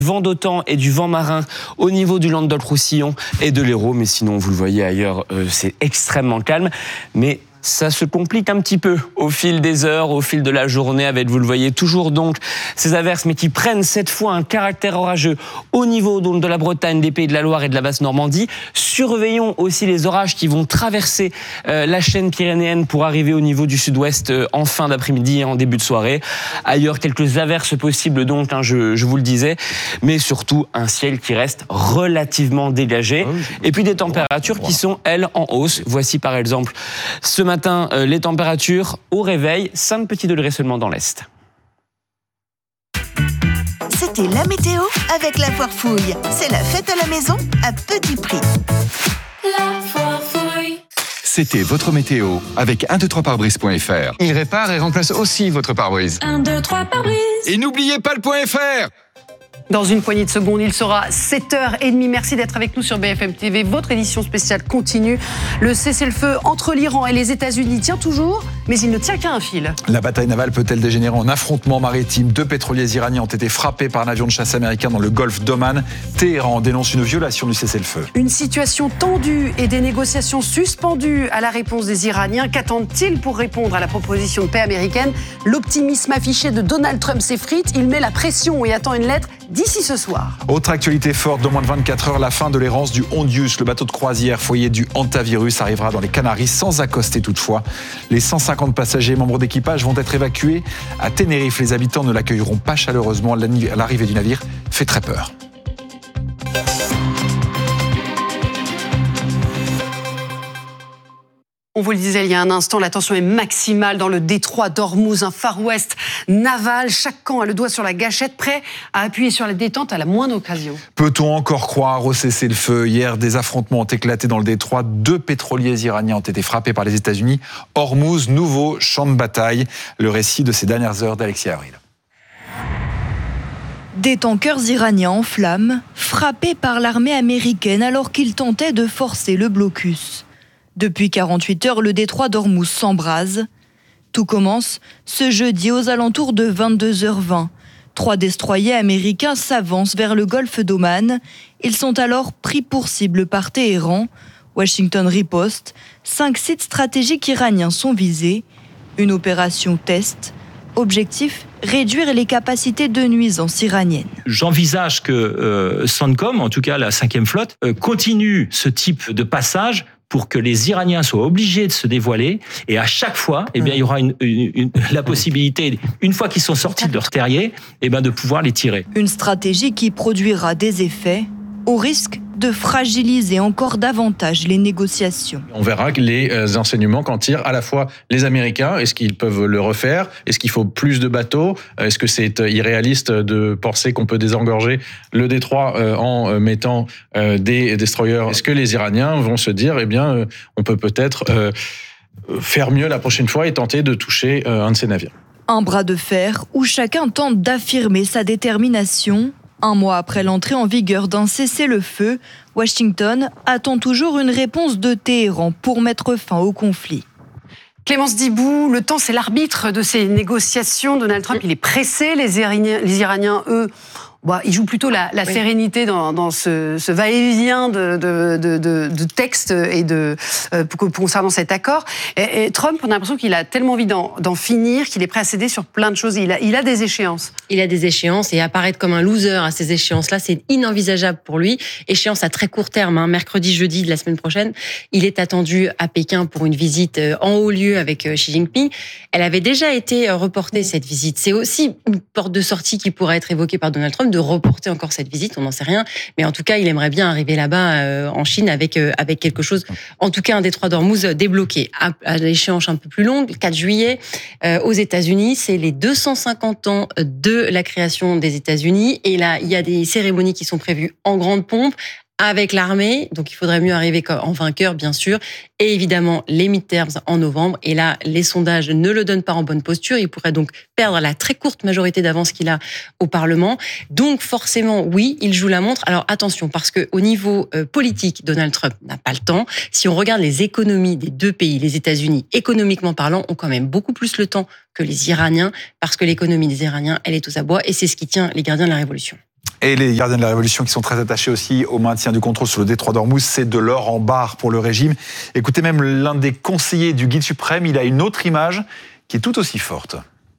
Vent d'OTAN et du vent marin au niveau du Languedoc-Roussillon et de l'Hérault. Mais sinon, vous le voyez ailleurs, c'est extrêmement calme. Mais ça se complique un petit peu au fil des heures, au fil de la journée, avec, vous le voyez, toujours donc ces averses, mais qui prennent cette fois un caractère orageux au niveau donc de la Bretagne, des Pays de la Loire et de la Basse-Normandie. Surveillons aussi les orages qui vont traverser la chaîne pyrénéenne pour arriver au niveau du sud-ouest en fin d'après-midi et en début de soirée. Ailleurs, quelques averses possibles donc, je vous le disais, mais surtout un ciel qui reste relativement dégagé. Et puis des températures qui sont, elles, en hausse. Voici par exemple ce matin, les températures au réveil, 5 petits degrés seulement dans l'Est. C'était la météo avec la Foire Fouille. C'est la fête à la maison à petit prix. La Foire Fouille. C'était votre météo avec 123pare-brise.fr. Il répare et remplace aussi votre pare-brise. 1, 2, 3 pare-brise. Et n'oubliez pas le .fr. Dans une poignée de secondes, il sera 7h30. Merci d'être avec nous sur BFM TV. Votre édition spéciale continue. Le cessez-le-feu entre l'Iran et les États-Unis tient toujours, mais il ne tient qu'à un fil. La bataille navale peut-elle dégénérer en affrontement maritime ? 2 pétroliers iraniens ont été frappés par un avion de chasse américain dans le golfe d'Oman. Téhéran dénonce une violation du cessez-le-feu. Une situation tendue et des négociations suspendues à la réponse des Iraniens. Qu'attendent-ils pour répondre à la proposition de paix américaine ? L'optimisme affiché de Donald Trump s'effrite. Il met la pression et attend une lettre d'ici ce soir. Autre actualité forte de moins de 24 heures, la fin de l'errance du Hondius. Le bateau de croisière foyer du hantavirus arrivera dans les Canaries sans accoster toutefois. Les 150 passagers et membres d'équipage vont être évacués à Tenerife. Les habitants ne l'accueilleront pas chaleureusement. L'arrivée du navire fait très peur. On vous le disait il y a un instant, la tension est maximale dans le détroit d'Ormuz, un Far West naval. Chaque camp a le doigt sur la gâchette, prêt à appuyer sur la détente à la moindre occasion. Peut-on encore croire au cessez-le-feu ? Hier, des affrontements ont éclaté dans le détroit. 2 pétroliers iraniens ont été frappés par les États-Unis. Ormuz, nouveau champ de bataille. Le récit de ces dernières heures d'Alexia Avril. Des tankers iraniens en flammes, frappés par l'armée américaine alors qu'ils tentaient de forcer le blocus. Depuis 48 heures, le détroit d'Ormuz s'embrase. Tout commence ce jeudi aux alentours de 22h20. 3 destroyers américains s'avancent vers le golfe d'Oman. Ils sont alors pris pour cible par Téhéran. Washington riposte. 5 sites stratégiques iraniens sont visés. Une opération test. Objectif, réduire les capacités de nuisance iraniennes. J'envisage que CENTCOM, en tout cas la 5e flotte, continue ce type de passage pour que les Iraniens soient obligés de se dévoiler. Et à chaque fois, il y aura la possibilité, une fois qu'ils sont sortis de leur terrier, de pouvoir les tirer. Une stratégie qui produira des effets au risque de fragiliser encore davantage les négociations. On verra que les enseignements qu'en tirent à la fois les Américains. Est-ce qu'ils peuvent le refaire ? Est-ce qu'il faut plus de bateaux ? Est-ce que c'est irréaliste de penser qu'on peut désengorger le détroit en mettant des destroyers ? Est-ce que les Iraniens vont se dire, on peut peut-être faire mieux la prochaine fois et tenter de toucher un de ces navires ? Un bras de fer où chacun tente d'affirmer sa détermination. 1 mois après l'entrée en vigueur d'un cessez-le-feu, Washington attend toujours une réponse de Téhéran pour mettre fin au conflit. Clémence Dibou, le temps c'est l'arbitre de ces négociations. Donald Trump, il est pressé. Les Iraniens, eux, ils jouent plutôt la sérénité dans ce va-et-vient de textes et concernant cet accord. Et Trump, on a l'impression qu'il a tellement envie d'en finir qu'il est prêt à céder sur plein de choses. Il a des échéances. Il a des échéances et apparaître comme un loser à ces échéances-là, c'est inenvisageable pour lui. Échéance à très court terme, mercredi, jeudi de la semaine prochaine. Il est attendu à Pékin pour une visite en haut lieu avec Xi Jinping. Elle avait déjà été reportée, cette visite. C'est aussi une porte de sortie qui pourrait être évoquée par Donald Trump, de reporter encore cette visite, on n'en sait rien, mais en tout cas, il aimerait bien arriver là-bas en Chine avec quelque chose, en tout cas un détroit d'Ormuz débloqué. À l'échéance un peu plus longue, le 4 juillet, aux États-Unis, c'est les 250 ans de la création des États-Unis, et là, il y a des cérémonies qui sont prévues en grande pompe, avec l'armée, donc il faudrait mieux arriver en vainqueur, bien sûr, et évidemment les midterms en novembre. Et là, les sondages ne le donnent pas en bonne posture. Il pourrait donc perdre la très courte majorité d'avance qu'il a au Parlement. Donc forcément, oui, il joue la montre. Alors attention, parce que au niveau politique, Donald Trump n'a pas le temps. Si on regarde les économies des 2 pays, les États-Unis, économiquement parlant, ont quand même beaucoup plus le temps que les Iraniens, parce que l'économie des Iraniens, elle est aux abois, et c'est ce qui tient les gardiens de la révolution. Et les gardiens de la Révolution qui sont très attachés aussi au maintien du contrôle sur le détroit d'Ormuz, c'est de l'or en barre pour le régime. Écoutez, même l'un des conseillers du guide suprême, il a une autre image qui est tout aussi forte.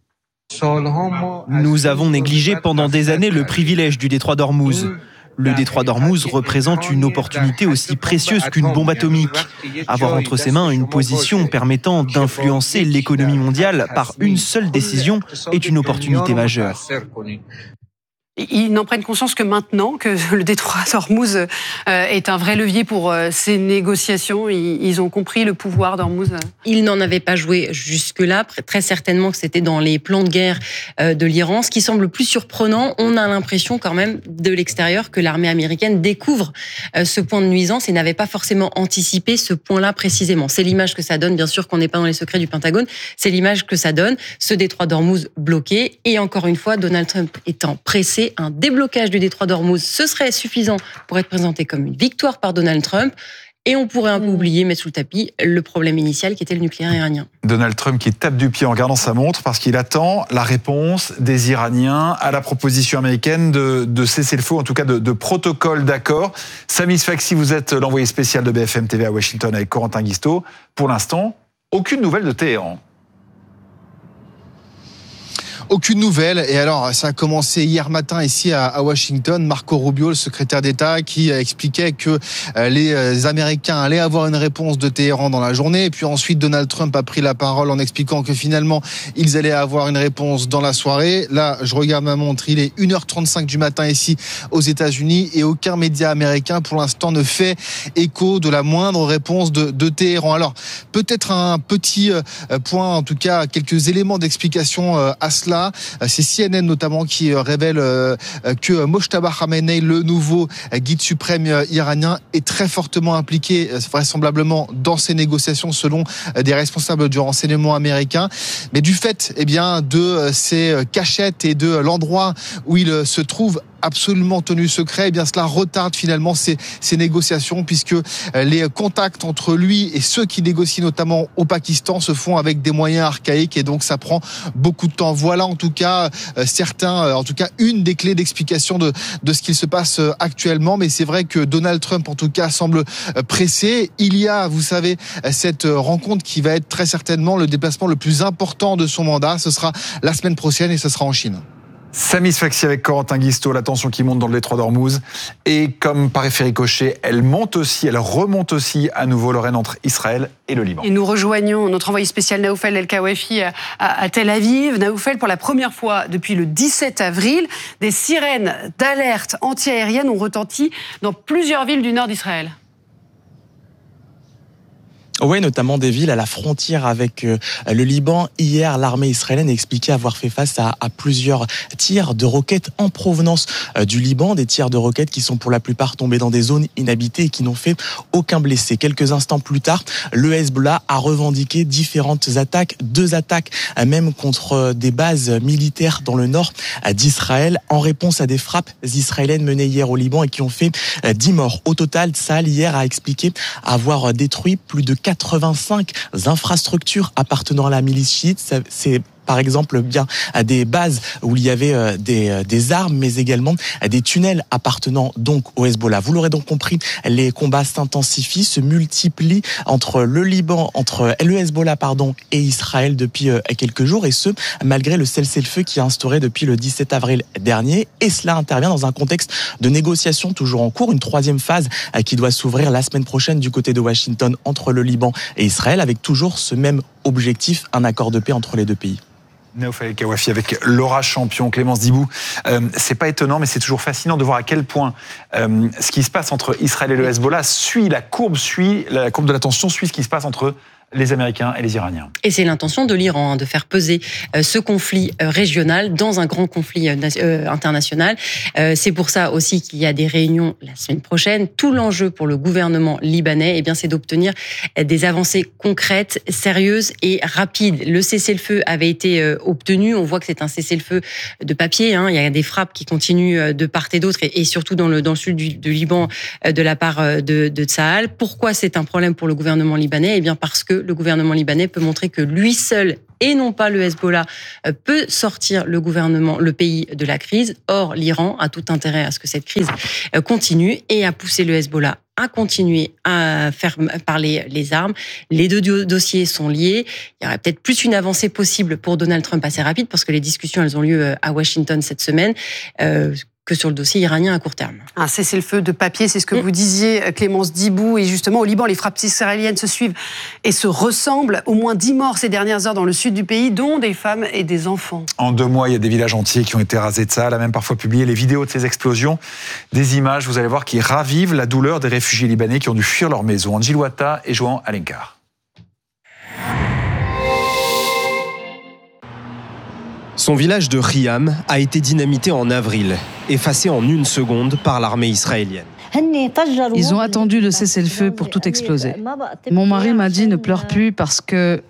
Nous avons négligé pendant des années le privilège du détroit d'Ormuz. Le détroit d'Ormuz représente une opportunité aussi précieuse qu'une bombe atomique. Avoir entre ses mains une position permettant d'influencer l'économie mondiale par une seule décision est une opportunité majeure. Ils n'en prennent conscience que maintenant, que le détroit d'Ormuz est un vrai levier pour ces négociations. Ils ont compris le pouvoir d'Ormuz. Ils n'en avaient pas joué jusque-là. Très certainement que c'était dans les plans de guerre de l'Iran. Ce qui semble plus surprenant, on a l'impression quand même de l'extérieur que l'armée américaine découvre ce point de nuisance et n'avait pas forcément anticipé ce point-là précisément. C'est l'image que ça donne, bien sûr qu'on n'est pas dans les secrets du Pentagone, c'est l'image que ça donne, ce détroit d'Ormuz bloqué. Et encore une fois, Donald Trump étant pressé, un déblocage du détroit d'Ormuz, ce serait suffisant pour être présenté comme une victoire par Donald Trump. Et on pourrait un peu oublier, mettre sous le tapis, le problème initial qui était le nucléaire iranien. Donald Trump qui tape du pied en regardant sa montre parce qu'il attend la réponse des Iraniens à la proposition américaine de cesser le feu, en tout cas de protocole d'accord. Sami Sfaxi, vous êtes l'envoyé spécial de BFM TV à Washington avec Corentin Guisteau. Pour l'instant, aucune nouvelle de Téhéran. Aucune nouvelle. Et alors, ça a commencé hier matin ici à Washington. Marco Rubio, le secrétaire d'État, qui expliquait que les Américains allaient avoir une réponse de Téhéran dans la journée. Et puis ensuite, Donald Trump a pris la parole en expliquant que finalement, ils allaient avoir une réponse dans la soirée. Là, je regarde ma montre, il est 1h35 du matin ici aux États-Unis et aucun média américain pour l'instant ne fait écho de la moindre réponse de Téhéran. Alors, peut-être un petit point, en tout cas, quelques éléments d'explication à cela. C'est CNN notamment qui révèle que Mojtaba Khamenei, le nouveau guide suprême iranien, est très fortement impliqué vraisemblablement dans ces négociations selon des responsables du renseignement américain. Mais du fait de ces cachettes et de l'endroit où il se trouve absolument tenu secret, cela retarde finalement ces négociations puisque les contacts entre lui et ceux qui négocient notamment au Pakistan se font avec des moyens archaïques et donc ça prend beaucoup de temps. Voilà en tout cas une des clés d'explication de ce qu'il se passe actuellement, mais c'est vrai que Donald Trump en tout cas semble pressé. Il y a, vous savez, cette rencontre qui va être très certainement le déplacement le plus important de son mandat. Ce sera la semaine prochaine et ce sera en Chine. Sami Sfaxi avec Corentin Guisteau, la tension qui monte dans le détroit d'Ormuz. Et comme par effet ricochet, elle remonte aussi à nouveau, Lorraine, entre Israël et le Liban. Et nous rejoignons notre envoyé spécial Naoufel El-Kawafi à Tel Aviv. Naoufel, pour la première fois depuis le 17 avril, des sirènes d'alerte antiaérienne ont retenti dans plusieurs villes du nord d'Israël. Oui, notamment des villes à la frontière avec le Liban. Hier, l'armée israélienne a expliqué avoir fait face à plusieurs tirs de roquettes en provenance du Liban. Des tirs de roquettes qui sont pour la plupart tombés dans des zones inhabitées et qui n'ont fait aucun blessé. Quelques instants plus tard, le Hezbollah a revendiqué différentes attaques. 2 attaques même contre des bases militaires dans le nord d'Israël en réponse à des frappes israéliennes menées hier au Liban et qui ont fait 10 morts. Au total, Tsahal hier a expliqué avoir détruit plus de 85 infrastructures appartenant à la milice chiite. C'est par exemple bien à des bases où il y avait des armes, mais également à des tunnels appartenant donc au Hezbollah. Vous l'aurez donc compris, les combats s'intensifient, se multiplient entre le Liban, entre le Hezbollah et Israël depuis quelques jours, et ce malgré le cessez-le-feu qui est instauré depuis le 17 avril dernier. Et cela intervient dans un contexte de négociation toujours en cours, une 3e phase qui doit s'ouvrir la semaine prochaine du côté de Washington entre le Liban et Israël, avec toujours ce même objectif, un accord de paix entre les 2 pays. Naoufel El-Kawafi avec Laura Champion, Clémence Dibou. C'est pas étonnant, mais c'est toujours fascinant de voir à quel point ce qui se passe entre Israël et le Hezbollah suit la courbe de la tension, suit ce qui se passe entre les Américains et les Iraniens. Et c'est l'intention de l'Iran de faire peser ce conflit régional dans un grand conflit international. C'est pour ça aussi qu'il y a des réunions la semaine prochaine. Tout l'enjeu pour le gouvernement libanais, c'est d'obtenir des avancées concrètes, sérieuses et rapides. Le cessez-le-feu avait été obtenu. On voit que c'est un cessez-le-feu de papier. Il y a des frappes qui continuent de part et d'autre, et surtout dans le sud du Liban de la part de Tsahal. Pourquoi c'est un problème pour le gouvernement libanais ? Parce que le gouvernement libanais peut montrer que lui seul et non pas le Hezbollah peut sortir le pays de la crise. Or, l'Iran a tout intérêt à ce que cette crise continue et à pousser le Hezbollah à continuer à faire parler les armes. Les deux dossiers sont liés. Il y aurait peut-être plus une avancée possible pour Donald Trump assez rapide, parce que les discussions, elles ont lieu à Washington cette semaine, que sur le dossier iranien à court terme. Un cessez-le-feu de papier, c'est ce que vous disiez, Clémence Dibou. Et justement, au Liban, les frappes israéliennes se suivent et se ressemblent. Au moins 10 morts ces dernières heures dans le sud du pays, dont des femmes et des enfants. En 2 mois, il y a des villages entiers qui ont été rasés de ça. Elle a même parfois publié les vidéos de ces explosions. Des images, vous allez voir, qui ravivent la douleur des réfugiés libanais qui ont dû fuir leur maison. Angie Louata et Joan Alenkar. Son village de Khiam a été dynamité en avril, effacé en 1 seconde par l'armée israélienne. Ils ont attendu le cessez-le-feu pour tout exploser. Mon mari m'a dit ne pleure plus parce que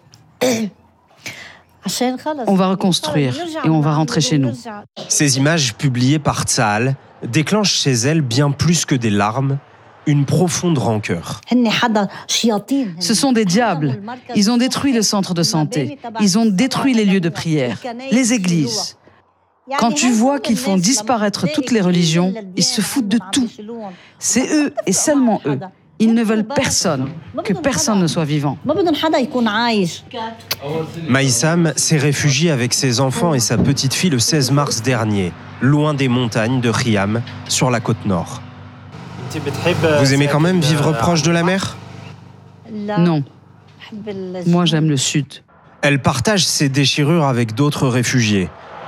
on va reconstruire et on va rentrer chez nous. Ces images publiées par Tsahal déclenchent chez elle bien plus que des larmes, une profonde rancœur. Ce sont des diables. Ils ont détruit le centre de santé. Ils ont détruit les lieux de prière, les églises. Quand tu vois qu'ils font disparaître toutes les religions, ils se foutent de tout. C'est eux et seulement eux. Ils ne veulent personne, que personne ne soit vivant. Maïsam s'est réfugié avec ses enfants et sa petite fille le 16 mars dernier, loin des montagnes de Khiam, sur la côte nord. Vous aimez quand même vivre proche de la mer ? Non. Moi, j'aime le sud. Elle partage ses déchirures avec d'autres réfugiés.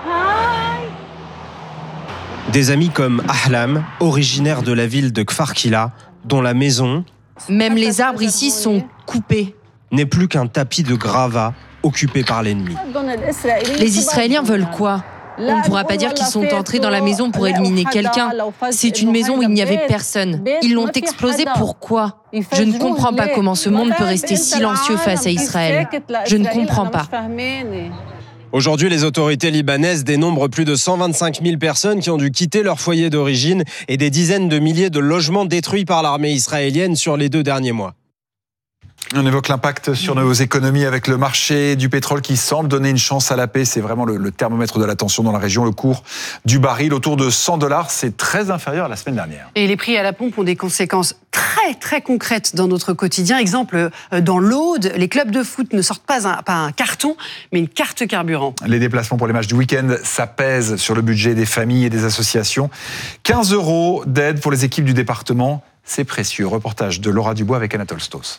Des amis comme Ahlam, originaire de la ville de Kfar Kila, dont la maison... Même les arbres ici sont coupés. ...n'est plus qu'un tapis de gravats occupé par l'ennemi. Les Israéliens veulent quoi ? On ne pourra pas dire qu'ils sont entrés dans la maison pour éliminer quelqu'un. C'est une maison où il n'y avait personne. Ils l'ont explosée, pourquoi ? Je ne comprends pas comment ce monde peut rester silencieux face à Israël. Je ne comprends pas. Aujourd'hui, les autorités libanaises dénombrent plus de 125 000 personnes qui ont dû quitter leur foyer d'origine et des dizaines de milliers de logements détruits par l'armée israélienne sur les 2 derniers mois. On évoque l'impact sur nos économies avec le marché du pétrole qui semble donner une chance à la paix. C'est vraiment le thermomètre de la tension dans la région. Le cours du baril autour de $100, c'est très inférieur à la semaine dernière. Et les prix à la pompe ont des conséquences très très concrètes dans notre quotidien. Exemple, dans l'Aude, les clubs de foot ne sortent pas un carton, mais une carte carburant. Les déplacements pour les matchs du week-end, ça pèse sur le budget des familles et des associations. 15 € d'aide pour les équipes du département, c'est précieux. Reportage de Laura Dubois avec Anatole Stos.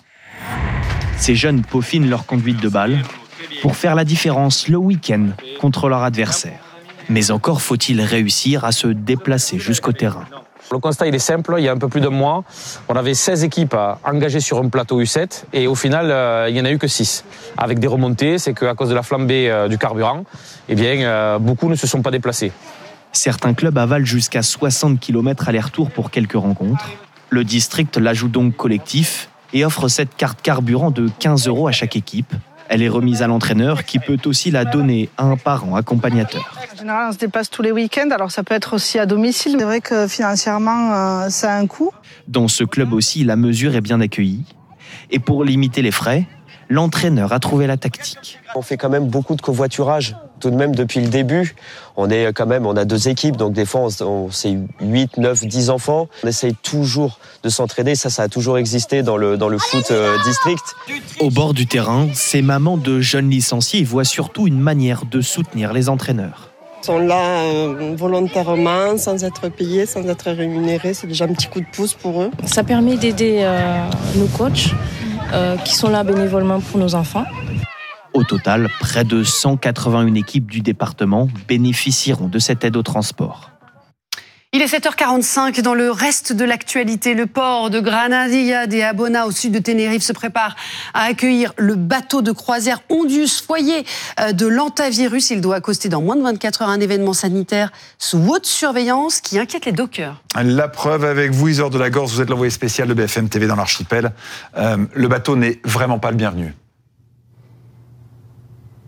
Ces jeunes peaufinent leur conduite de balle pour faire la différence le week-end contre leur adversaire. Mais encore faut-il réussir à se déplacer jusqu'au terrain. Le constat il est simple, il y a un peu plus d'un mois, on avait 16 équipes engagées sur un plateau U7 et au final il n'y en a eu que 6. Avec des remontées, c'est qu'à cause de la flambée du carburant, beaucoup ne se sont pas déplacés. Certains clubs avalent jusqu'à 60 km aller-retour pour quelques rencontres. Le district la joue donc collectif et offre cette carte carburant de 15 € à chaque équipe. Elle est remise à l'entraîneur qui peut aussi la donner à un parent accompagnateur. En général, on se déplace tous les week-ends, alors ça peut être aussi à domicile. C'est vrai que financièrement, ça a un coût. Dans ce club aussi, la mesure est bien accueillie. Et pour limiter les frais, l'entraîneur a trouvé la tactique. On fait quand même beaucoup de covoiturage, tout de même depuis le début. On a 2 équipes, donc des fois c'est 8, 9, 10 enfants. On essaye toujours de s'entraider, ça a toujours existé dans le foot district. Au bord du terrain, ces mamans de jeunes licenciés voient surtout une manière de soutenir les entraîneurs. Ils sont là volontairement, sans être payés, sans être rémunérés. C'est déjà un petit coup de pouce pour eux. Ça permet d'aider nos coachs qui sont là bénévolement pour nos enfants. Au total, près de 181 équipes du département bénéficieront de cette aide au transport. Il est 7h45. Dans le reste de l'actualité, le port de Granadilla de Abona au sud de Tenerife se prépare à accueillir le bateau de croisière Ondius, foyer de l'antavirus. Il doit accoster dans moins de 24 heures, un événement sanitaire sous haute surveillance qui inquiète les dockers. La preuve avec vous, Isor de la Gorce, vous êtes l'envoyé spécial de BFM TV dans l'archipel. Le bateau n'est vraiment pas le bienvenu.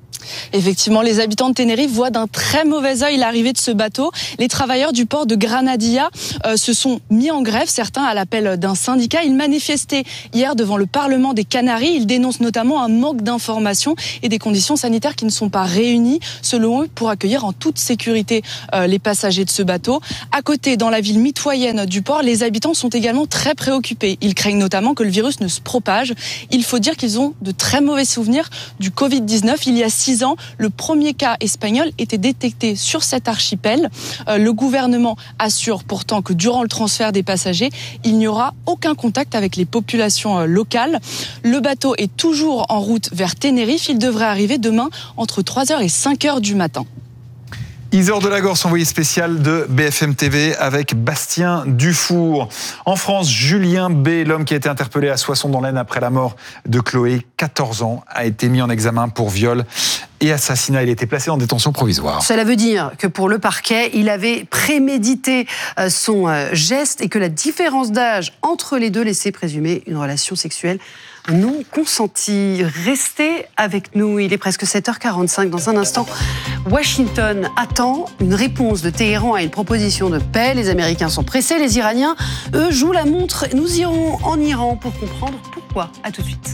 Effectivement, les habitants de Tenerife voient d'un très mauvais œil l'arrivée de ce bateau. Les travailleurs du port de Granadilla se sont mis en grève, certains à l'appel d'un syndicat. Ils manifestaient hier devant le Parlement des Canaries. Ils dénoncent notamment un manque d'informations et des conditions sanitaires qui ne sont pas réunies, selon eux, pour accueillir en toute sécurité les passagers de ce bateau. À côté, dans la ville mitoyenne du port, les habitants sont également très préoccupés. Ils craignent notamment que le virus ne se propage. Il faut dire qu'ils ont de très mauvais souvenirs du Covid-19. Il y a 6 ans, le premier cas espagnol était détecté sur cet archipel. Le gouvernement assure pourtant que durant le transfert des passagers, il n'y aura aucun contact avec les populations locales. Le bateau est toujours en route vers Tenerife. Il devrait arriver demain entre 3h et 5h du matin. Isor Delagorce, envoyé spécial de BFM TV avec Bastien Dufour. En France, Julien B., l'homme qui a été interpellé à Soissons-dans-l'Aisne après la mort de Chloé, 14 ans, a été mis en examen pour viol et assassinat. Il a été placé en détention provisoire. Cela veut dire que pour le parquet, il avait prémédité son geste et que la différence d'âge entre les deux laissait présumer une relation sexuelle non consentie. Restez avec nous, il est presque 7h45. Dans un instant, Washington attend une réponse de Téhéran à une proposition de paix. Les Américains sont pressés, les Iraniens, eux, jouent la montre. Nous irons en Iran pour comprendre pourquoi. À tout de suite.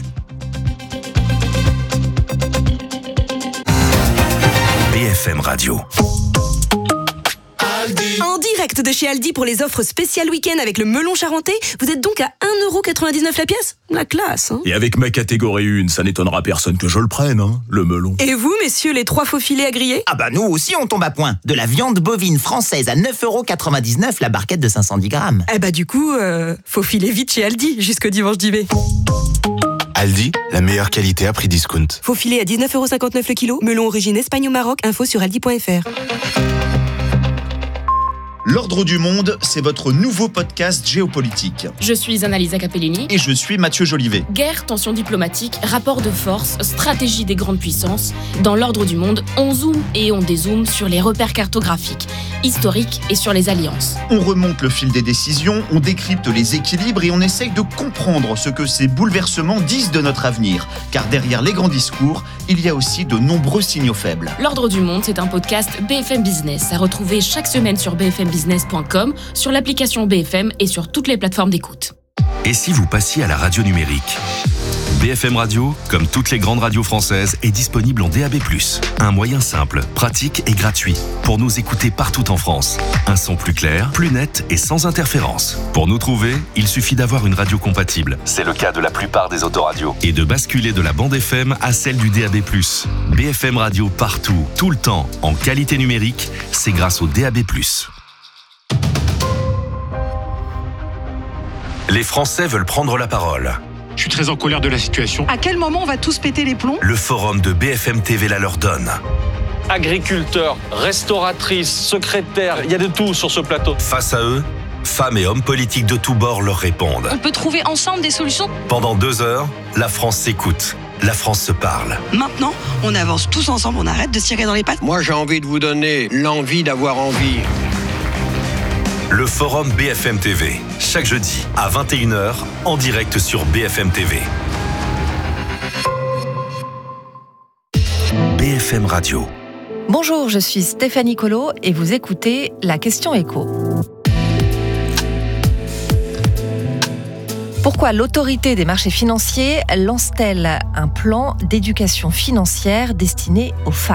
BFM Radio. En direct de chez Aldi pour les offres spéciales week-end avec le melon charentais, vous êtes donc à 1,99€ la pièce ? La classe, hein ? Et avec ma catégorie 1, ça n'étonnera personne que je le prenne, hein, le melon. Et vous, messieurs, les 3 faux filets à griller ? Ah bah nous aussi on tombe à point. De la viande bovine française à 9,99€ la barquette de 510 grammes. Eh bah du coup, faut filer vite chez Aldi jusqu'au dimanche d'hiver. Aldi, la meilleure qualité à prix discount. Faux filet à 19,59€ le kilo. Melon origine Espagne au Maroc. Info sur aldi.fr. L'Ordre du Monde, c'est votre nouveau podcast géopolitique. Je suis Annalisa Capellini. Et je suis Mathieu Jolivet. Guerre, tensions diplomatiques, rapports de force, stratégie des grandes puissances. Dans l'Ordre du Monde, on zoome et on dézoome sur les repères cartographiques, historiques et sur les alliances. On remonte le fil des décisions, on décrypte les équilibres et on essaye de comprendre ce que ces bouleversements disent de notre avenir. Car derrière les grands discours, il y a aussi de nombreux signaux faibles. L'Ordre du Monde, c'est un podcast BFM Business à retrouver chaque semaine sur bfmbusiness.com, sur l'application BFM et sur toutes les plateformes d'écoute. Et si vous passiez à la radio numérique ? BFM Radio, comme toutes les grandes radios françaises, est disponible en DAB+. Un moyen simple, pratique et gratuit pour nous écouter partout en France. Un son plus clair, plus net et sans interférence. Pour nous trouver, il suffit d'avoir une radio compatible. C'est le cas de la plupart des autoradios. Et de basculer de la bande FM à celle du DAB+. BFM Radio partout, tout le temps, en qualité numérique, c'est grâce au DAB+. Les Français veulent prendre la parole. Je suis très en colère de la situation. À quel moment on va tous péter les plombs ? Le forum de BFM TV la leur donne. Agriculteurs, restauratrices, secrétaires, il y a de tout sur ce plateau. Face à eux, femmes et hommes politiques de tous bords leur répondent. On peut trouver ensemble des solutions ? Pendant 2 heures, la France s'écoute. La France se parle. Maintenant, on avance tous ensemble, on arrête de se tirer dans les pattes. Moi, j'ai envie de vous donner l'envie d'avoir envie. Le forum BFM TV, chaque jeudi à 21h, en direct sur BFM TV. BFM Radio. Bonjour, je suis Stéphanie Colo et vous écoutez La Question Écho. Pourquoi l'autorité des marchés financiers lance-t-elle un plan d'éducation financière destiné aux femmes ?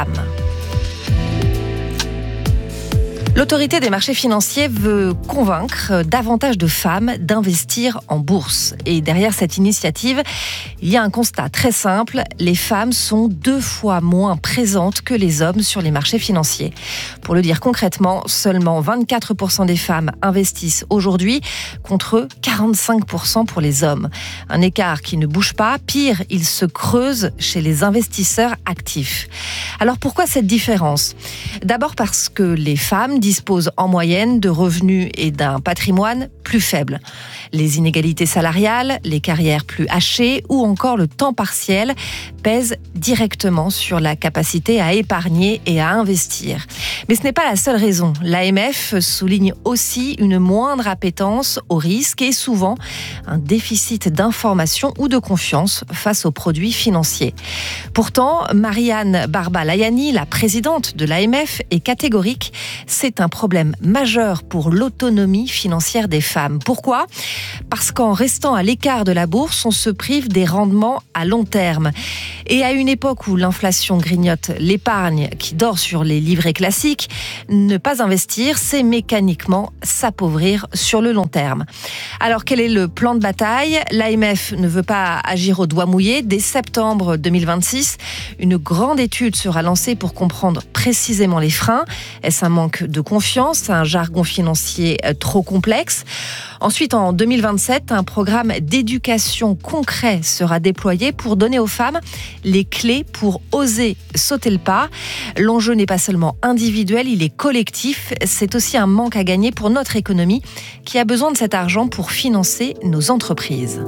L'autorité des marchés financiers veut convaincre davantage de femmes d'investir en bourse. Et derrière cette initiative, il y a un constat très simple. Les femmes sont 2 fois moins présentes que les hommes sur les marchés financiers. Pour le dire concrètement, seulement 24% des femmes investissent aujourd'hui contre 45% pour les hommes. Un écart qui ne bouge pas. Pire, il se creuse chez les investisseurs actifs. Alors pourquoi cette différence ? D'abord parce que les femmes disposent en moyenne de revenus et d'un patrimoine plus faibles. Les inégalités salariales, les carrières plus hachées ou encore le temps partiel pèsent directement sur la capacité à épargner et à investir. Mais ce n'est pas la seule raison. L'AMF souligne aussi une moindre appétence au risque et souvent un déficit d'information ou de confiance face aux produits financiers. Pourtant, Marianne Barba-Layani, la présidente de l'AMF, est catégorique. C'est un problème majeur pour l'autonomie financière des femmes. Pourquoi ? Parce qu'en restant à l'écart de la bourse, on se prive des rendements à long terme. Et à une époque où l'inflation grignote l'épargne qui dort sur les livrets classiques, ne pas investir, c'est mécaniquement s'appauvrir sur le long terme. Alors quel est le plan de bataille ? L'AMF ne veut pas agir au doigt mouillé. Dès septembre 2026, une grande étude sera lancée pour comprendre précisément les freins. Est-ce un manque de confiance, un jargon financier trop complexe ? Ensuite, en 2027, un programme d'éducation concret sera déployé pour donner aux femmes les clés pour oser sauter le pas. L'enjeu n'est pas seulement individuel, il est collectif. C'est aussi un manque à gagner pour notre économie qui a besoin de cet argent pour financer nos entreprises.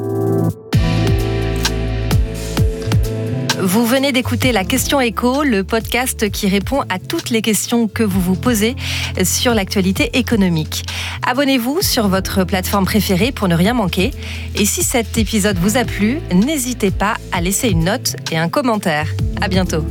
Vous venez d'écouter La Question Éco, le podcast qui répond à toutes les questions que vous vous posez sur l'actualité économique. Abonnez-vous sur votre plateforme préférée pour ne rien manquer. Et si cet épisode vous a plu, n'hésitez pas à laisser une note et un commentaire. À bientôt.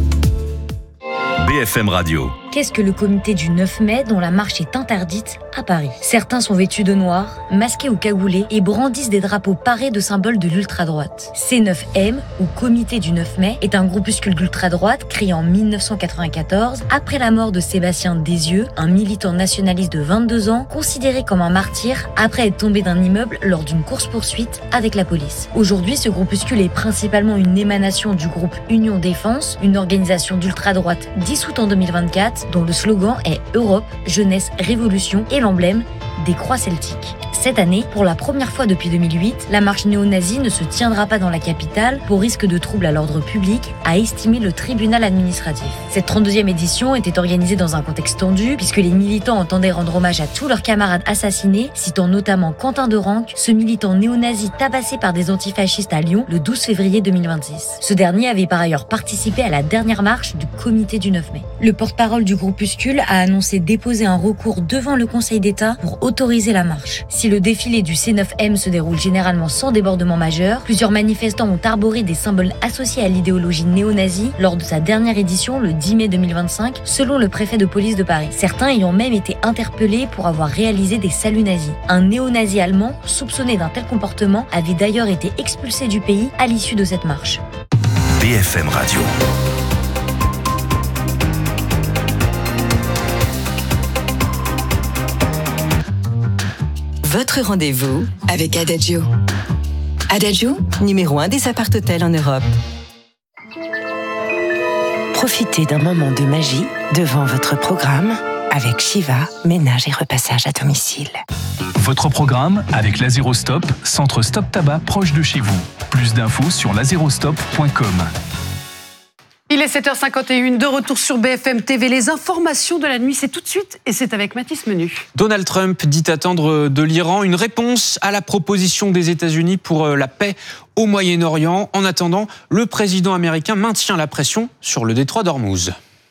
BFM Radio. Qu'est-ce que le comité du 9 mai dont la marche est interdite à Paris ? Certains sont vêtus de noir, masqués ou cagoulés et brandissent des drapeaux parés de symboles de l'ultra-droite. C9M, ou Comité du 9 mai, est un groupuscule d'ultra-droite créé en 1994 après la mort de Sébastien Desieux, un militant nationaliste de 22 ans, considéré comme un martyr après être tombé d'un immeuble lors d'une course-poursuite avec la police. Aujourd'hui, ce groupuscule est principalement une émanation du groupe Union Défense, une organisation d'ultra-droite dissoute en 2024, dont le slogan est « Europe, jeunesse, révolution » et l'emblème des croix celtiques. Cette année, pour la première fois depuis 2008, la marche néo-nazie ne se tiendra pas dans la capitale pour risque de trouble à l'ordre public, a estimé le tribunal administratif. Cette 32e édition était organisée dans un contexte tendu, puisque les militants entendaient rendre hommage à tous leurs camarades assassinés, citant notamment Quentin de Ranc, ce militant néo-nazi tabassé par des antifascistes à Lyon le 12 février 2026. Ce dernier avait par ailleurs participé à la dernière marche du comité du 9 mai. Le porte-parole du groupuscule a annoncé déposer un recours devant le Conseil d'État pour autoriser la marche. Si le défilé du C9M se déroule généralement sans débordement majeur, plusieurs manifestants ont arboré des symboles associés à l'idéologie néo-nazie lors de sa dernière édition le 10 mai 2025, selon le préfet de police de Paris. Certains ayant même été interpellés pour avoir réalisé des saluts nazis. Un néo-nazi allemand, soupçonné d'un tel comportement, avait d'ailleurs été expulsé du pays à l'issue de cette marche. BFM Radio. Votre rendez-vous avec Adagio. Adagio, numéro 1 des appart-hôtels en Europe. Profitez d'un moment de magie devant votre programme avec Shiva, ménage et repassage à domicile. Votre programme avec Lazerostop, centre stop tabac proche de chez vous. Plus d'infos sur lazerostop.com. Il est 7h51, de retour sur BFM TV. Les informations de la nuit, c'est tout de suite et c'est avec Mathis Menu. Donald Trump dit attendre de l'Iran une réponse à la proposition des États-Unis pour la paix au Moyen-Orient. En attendant, le président américain maintient la pression sur le détroit d'Ormuz.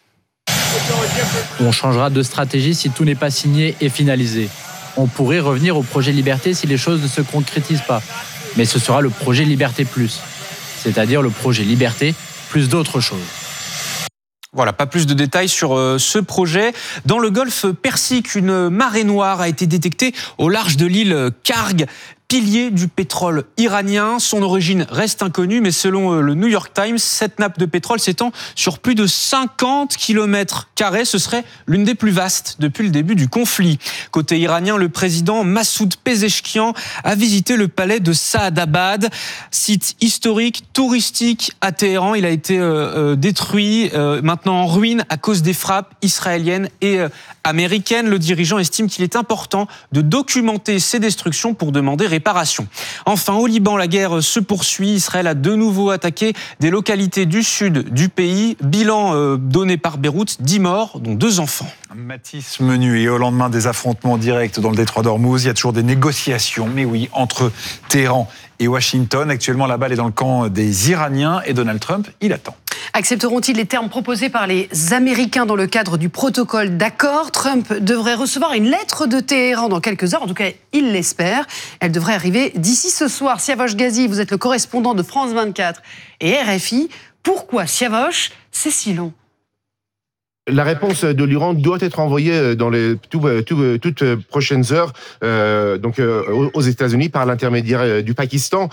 On changera de stratégie si tout n'est pas signé et finalisé. On pourrait revenir au projet Liberté si les choses ne se concrétisent pas. Mais ce sera le projet Liberté Plus, c'est-à-dire le projet Liberté plus d'autres choses. Voilà, pas plus de détails sur ce projet. Dans le golfe Persique, une marée noire a été détectée au large de l'île Kharg, pilier du pétrole iranien. Son origine reste inconnue, mais selon le New York Times, cette nappe de pétrole s'étend sur plus de 50 km². Ce serait l'une des plus vastes depuis le début du conflit. Côté iranien, le président Massoud Pezeshkian a visité le palais de Saadabad, site historique, touristique à Téhéran. Il a été détruit, maintenant en ruine à cause des frappes israéliennes et américaine. Le dirigeant estime qu'il est important de documenter ces destructions pour demander réparation. Enfin, au Liban, la guerre se poursuit. Israël a de nouveau attaqué des localités du sud du pays. Bilan donné par Beyrouth, 10 morts, dont 2 enfants. Mathis Menu, et au lendemain des affrontements directs dans le détroit d'Ormuz, il y a toujours des négociations, mais oui, entre Téhéran et Washington. Actuellement, la balle est dans le camp des Iraniens et Donald Trump, il attend. Accepteront-ils les termes proposés par les Américains dans le cadre du protocole d'accord ? Trump devrait recevoir une lettre de Téhéran dans quelques heures, en tout cas il l'espère. Elle devrait arriver d'ici ce soir. Siavosh Ghazi, vous êtes le correspondant de France 24 et RFI. Pourquoi, Siavosh, c'est si long ? La réponse de l'Iran doit être envoyée dans les toutes prochaines heures aux États-Unis par l'intermédiaire du Pakistan.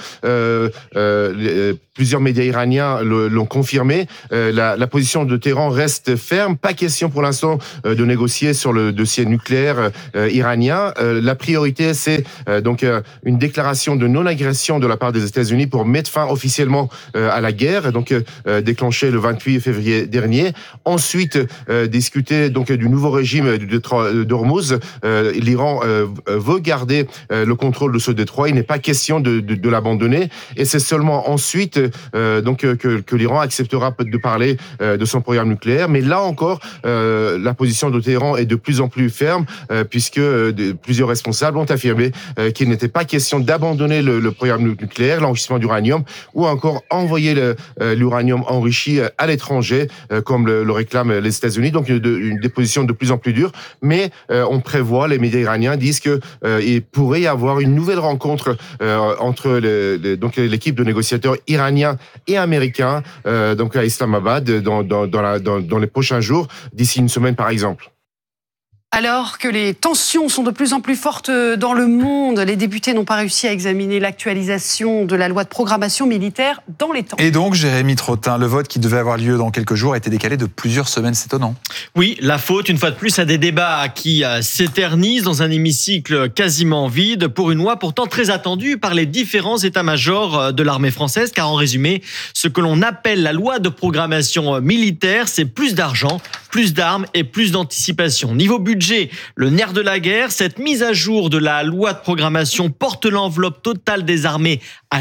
Plusieurs médias iraniens l'ont confirmé. La position de Téhéran reste ferme. Pas question pour l'instant de négocier sur le dossier nucléaire iranien. La priorité, c'est une déclaration de non-agression de la part des États-Unis pour mettre fin officiellement à la guerre, déclenchée le 28 février dernier. Ensuite, discuter du nouveau régime du détroit d'Ormuz. L'Iran veut garder le contrôle de ce détroit. Il n'est pas question de l'abandonner. Et c'est seulement ensuite que l'Iran acceptera de parler de son programme nucléaire. Mais là encore, la position de Téhéran est de plus en plus ferme, puisque plusieurs responsables ont affirmé qu'il n'était pas question d'abandonner le programme nucléaire, l'enrichissement d'uranium, ou encore envoyer l'uranium enrichi à l'étranger, comme le réclament les États-Unis. Donc des positions de plus en plus dures. Mais on prévoit, les médias iraniens disent qu'il pourrait y avoir une nouvelle rencontre entre l'équipe de négociateurs iraniens et américains à Islamabad dans les prochains jours, d'ici une semaine par exemple. Alors que les tensions sont de plus en plus fortes dans le monde, les députés n'ont pas réussi à examiner l'actualisation de la loi de programmation militaire dans les temps. Et donc, Jérémy Trottin, le vote qui devait avoir lieu dans quelques jours a été décalé de plusieurs semaines, c'est étonnant. Oui, la faute, une fois de plus, à des débats qui s'éternisent dans un hémicycle quasiment vide pour une loi pourtant très attendue par les différents états-majors de l'armée française, car en résumé, ce que l'on appelle la loi de programmation militaire, c'est plus d'argent, plus d'armes et plus d'anticipation. Niveau budget, le nerf de la guerre, cette mise à jour de la loi de programmation porte l'enveloppe totale des armées à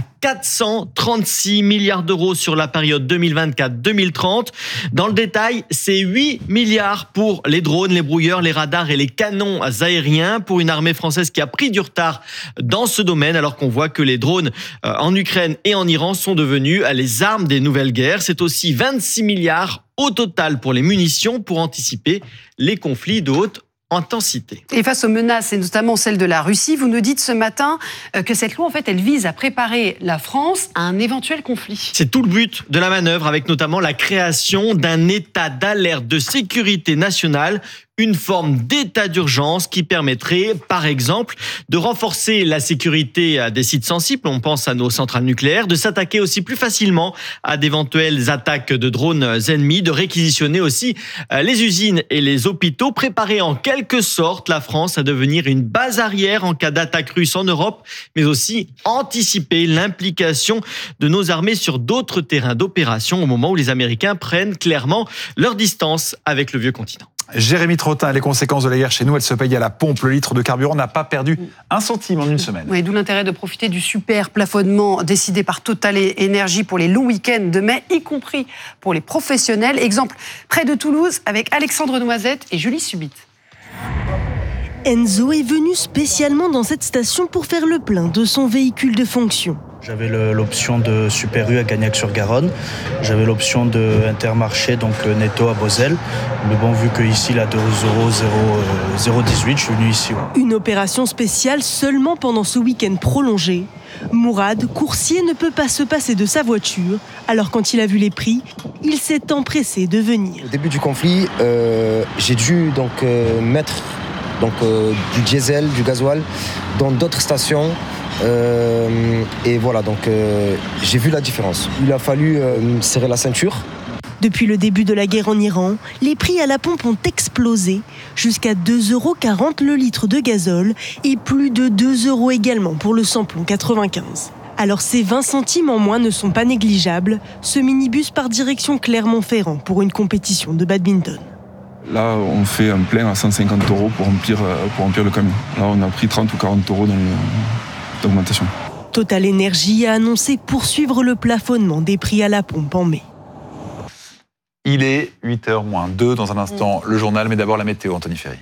436 milliards d'euros sur la période 2024-2030. Dans le détail, c'est 8 milliards pour les drones, les brouilleurs, les radars et les canons aériens, pour une armée française qui a pris du retard dans ce domaine, alors qu'on voit que les drones en Ukraine et en Iran sont devenus les armes des nouvelles guerres. C'est aussi 26 milliards au total pour les munitions pour anticiper les conflits de haute intensité. Et face aux menaces, et notamment celle de la Russie, vous nous dites ce matin que cette loi, en fait, elle vise à préparer la France à un éventuel conflit. C'est tout le but de la manœuvre, avec notamment la création d'un état d'alerte de sécurité nationale, une forme d'état d'urgence qui permettrait, par exemple, de renforcer la sécurité des sites sensibles, on pense à nos centrales nucléaires, de s'attaquer aussi plus facilement à d'éventuelles attaques de drones ennemis, de réquisitionner aussi les usines et les hôpitaux, préparer en quelque sorte la France à devenir une base arrière en cas d'attaque russe en Europe, mais aussi anticiper l'implication de nos armées sur d'autres terrains d'opération au moment où les Américains prennent clairement leur distance avec le vieux continent. Jérémy Trottin, les conséquences de la guerre chez nous, elles se payent à la pompe. Le litre de carburant n'a pas perdu un centime en une semaine. Oui, d'où l'intérêt de profiter du super plafonnement décidé par Total Énergie pour les longs week-ends de mai, y compris pour les professionnels. Exemple près de Toulouse avec Alexandre Noisette et Julie Subit. Enzo est venu spécialement dans cette station pour faire le plein de son véhicule de fonction. J'avais l'option de Super U à Gagnac-sur-Garonne. J'avais l'option de Intermarché, donc Netto à Beauzelle. Mais bon, vu qu'ici, là, 2,018, je suis venu ici. Ouais. Une opération spéciale seulement pendant ce week-end prolongé. Mourad, coursier, ne peut pas se passer de sa voiture. Alors quand il a vu les prix, il s'est empressé de venir. Au début du conflit, j'ai dû mettre du diesel, du gasoil dans d'autres stations. Et voilà, j'ai vu la différence. Il a fallu serrer la ceinture. Depuis le début de la guerre en Iran, les prix à la pompe ont explosé, jusqu'à 2,40 € le litre de gazole et plus de 2 € également pour le samplon 95. Alors ces 20 centimes en moins ne sont pas négligeables. Ce minibus part direction Clermont-Ferrand pour une compétition de badminton. Là, on fait un plein à 150 € pour remplir le camion. Là, on a pris 30 ou 40 € d'augmentation. Total Energy a annoncé poursuivre le plafonnement des prix à la pompe en mai. Il est 8h-2 dans un instant, le journal, mais d'abord la météo, Anthony Ferry.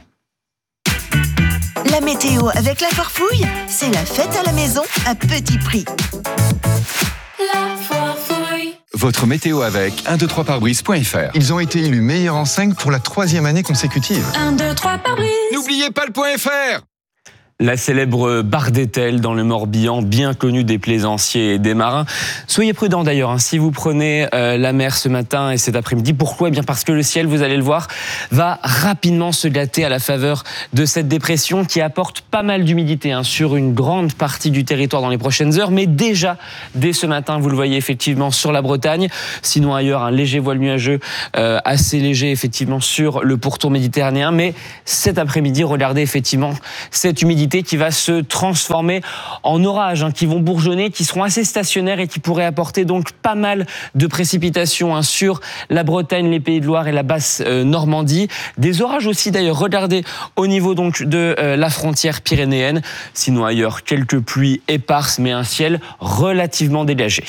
La météo avec la Foire-Fouille, c'est la fête à la maison à petit prix. La Foire-Fouille. Votre météo avec 123pare-brise.fr. Ils ont été élus meilleurs en 5 pour la 3e année consécutive. 1, 2, 3 pare-brise. N'oubliez pas le .fr. La célèbre barre d'Etel dans le Morbihan, bien connue des plaisanciers et des marins. Soyez prudents d'ailleurs, si vous prenez la mer ce matin et cet après-midi. Pourquoi ? Eh bien parce que le ciel, vous allez le voir, va rapidement se gâter à la faveur de cette dépression qui apporte pas mal d'humidité sur une grande partie du territoire dans les prochaines heures. Mais déjà, dès ce matin, vous le voyez effectivement sur la Bretagne. Sinon ailleurs, un léger voile nuageux, assez léger effectivement sur le pourtour méditerranéen. Mais cet après-midi, regardez effectivement cette humidité qui va se transformer en orages, qui vont bourgeonner, qui seront assez stationnaires et qui pourraient apporter donc pas mal de précipitations sur la Bretagne, les Pays de Loire et la basse Normandie. Des orages aussi d'ailleurs, regardez au niveau donc de la frontière pyrénéenne. Sinon ailleurs, quelques pluies éparses mais un ciel relativement dégagé.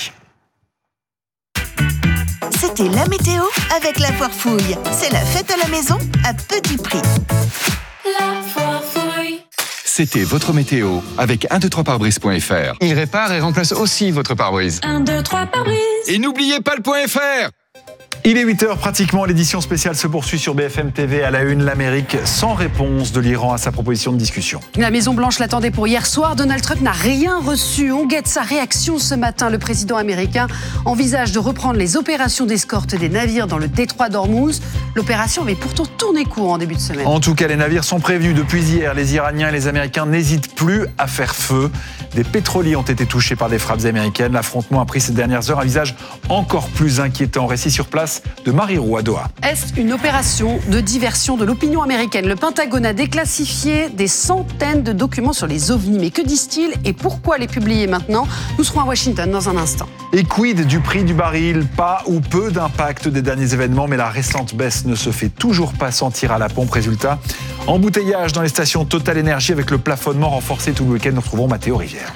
C'était la météo avec la Foire-Fouille. C'est la fête à la maison à petit prix. La Foire-Fouille. C'était votre météo avec 123pare-brise.fr. Il répare et remplace aussi votre pare-brise. 1, 2, 3 pare-brise. Et n'oubliez pas le .fr. Il est 8h pratiquement, l'édition spéciale se poursuit sur BFM TV à la une, l'Amérique sans réponse de l'Iran à sa proposition de discussion. La Maison-Blanche l'attendait pour hier soir. Donald Trump n'a rien reçu. On guette sa réaction ce matin. Le président américain envisage de reprendre les opérations d'escorte des navires dans le détroit d'Ormuz. L'opération avait pourtant tourné court en début de semaine. En tout cas, les navires sont prévenus depuis hier. Les Iraniens et les Américains n'hésitent plus à faire feu. Des pétroliers ont été touchés par des frappes américaines. L'affrontement a pris ces dernières heures un visage encore plus inquiétant. Récit sur place de Marie Roux à Doha. Est-ce une opération de diversion de l'opinion américaine ? Le Pentagone a déclassifié des centaines de documents sur les ovnis. Mais que disent-ils et pourquoi les publier maintenant ? Nous serons à Washington dans un instant. Et quid du prix du baril ? Pas ou peu d'impact des derniers événements, mais la récente baisse ne se fait toujours pas sentir à la pompe. Résultat, embouteillage dans les stations Total Energy avec le plafonnement renforcé tout le week-end. Nous retrouvons Mathéo Rivière.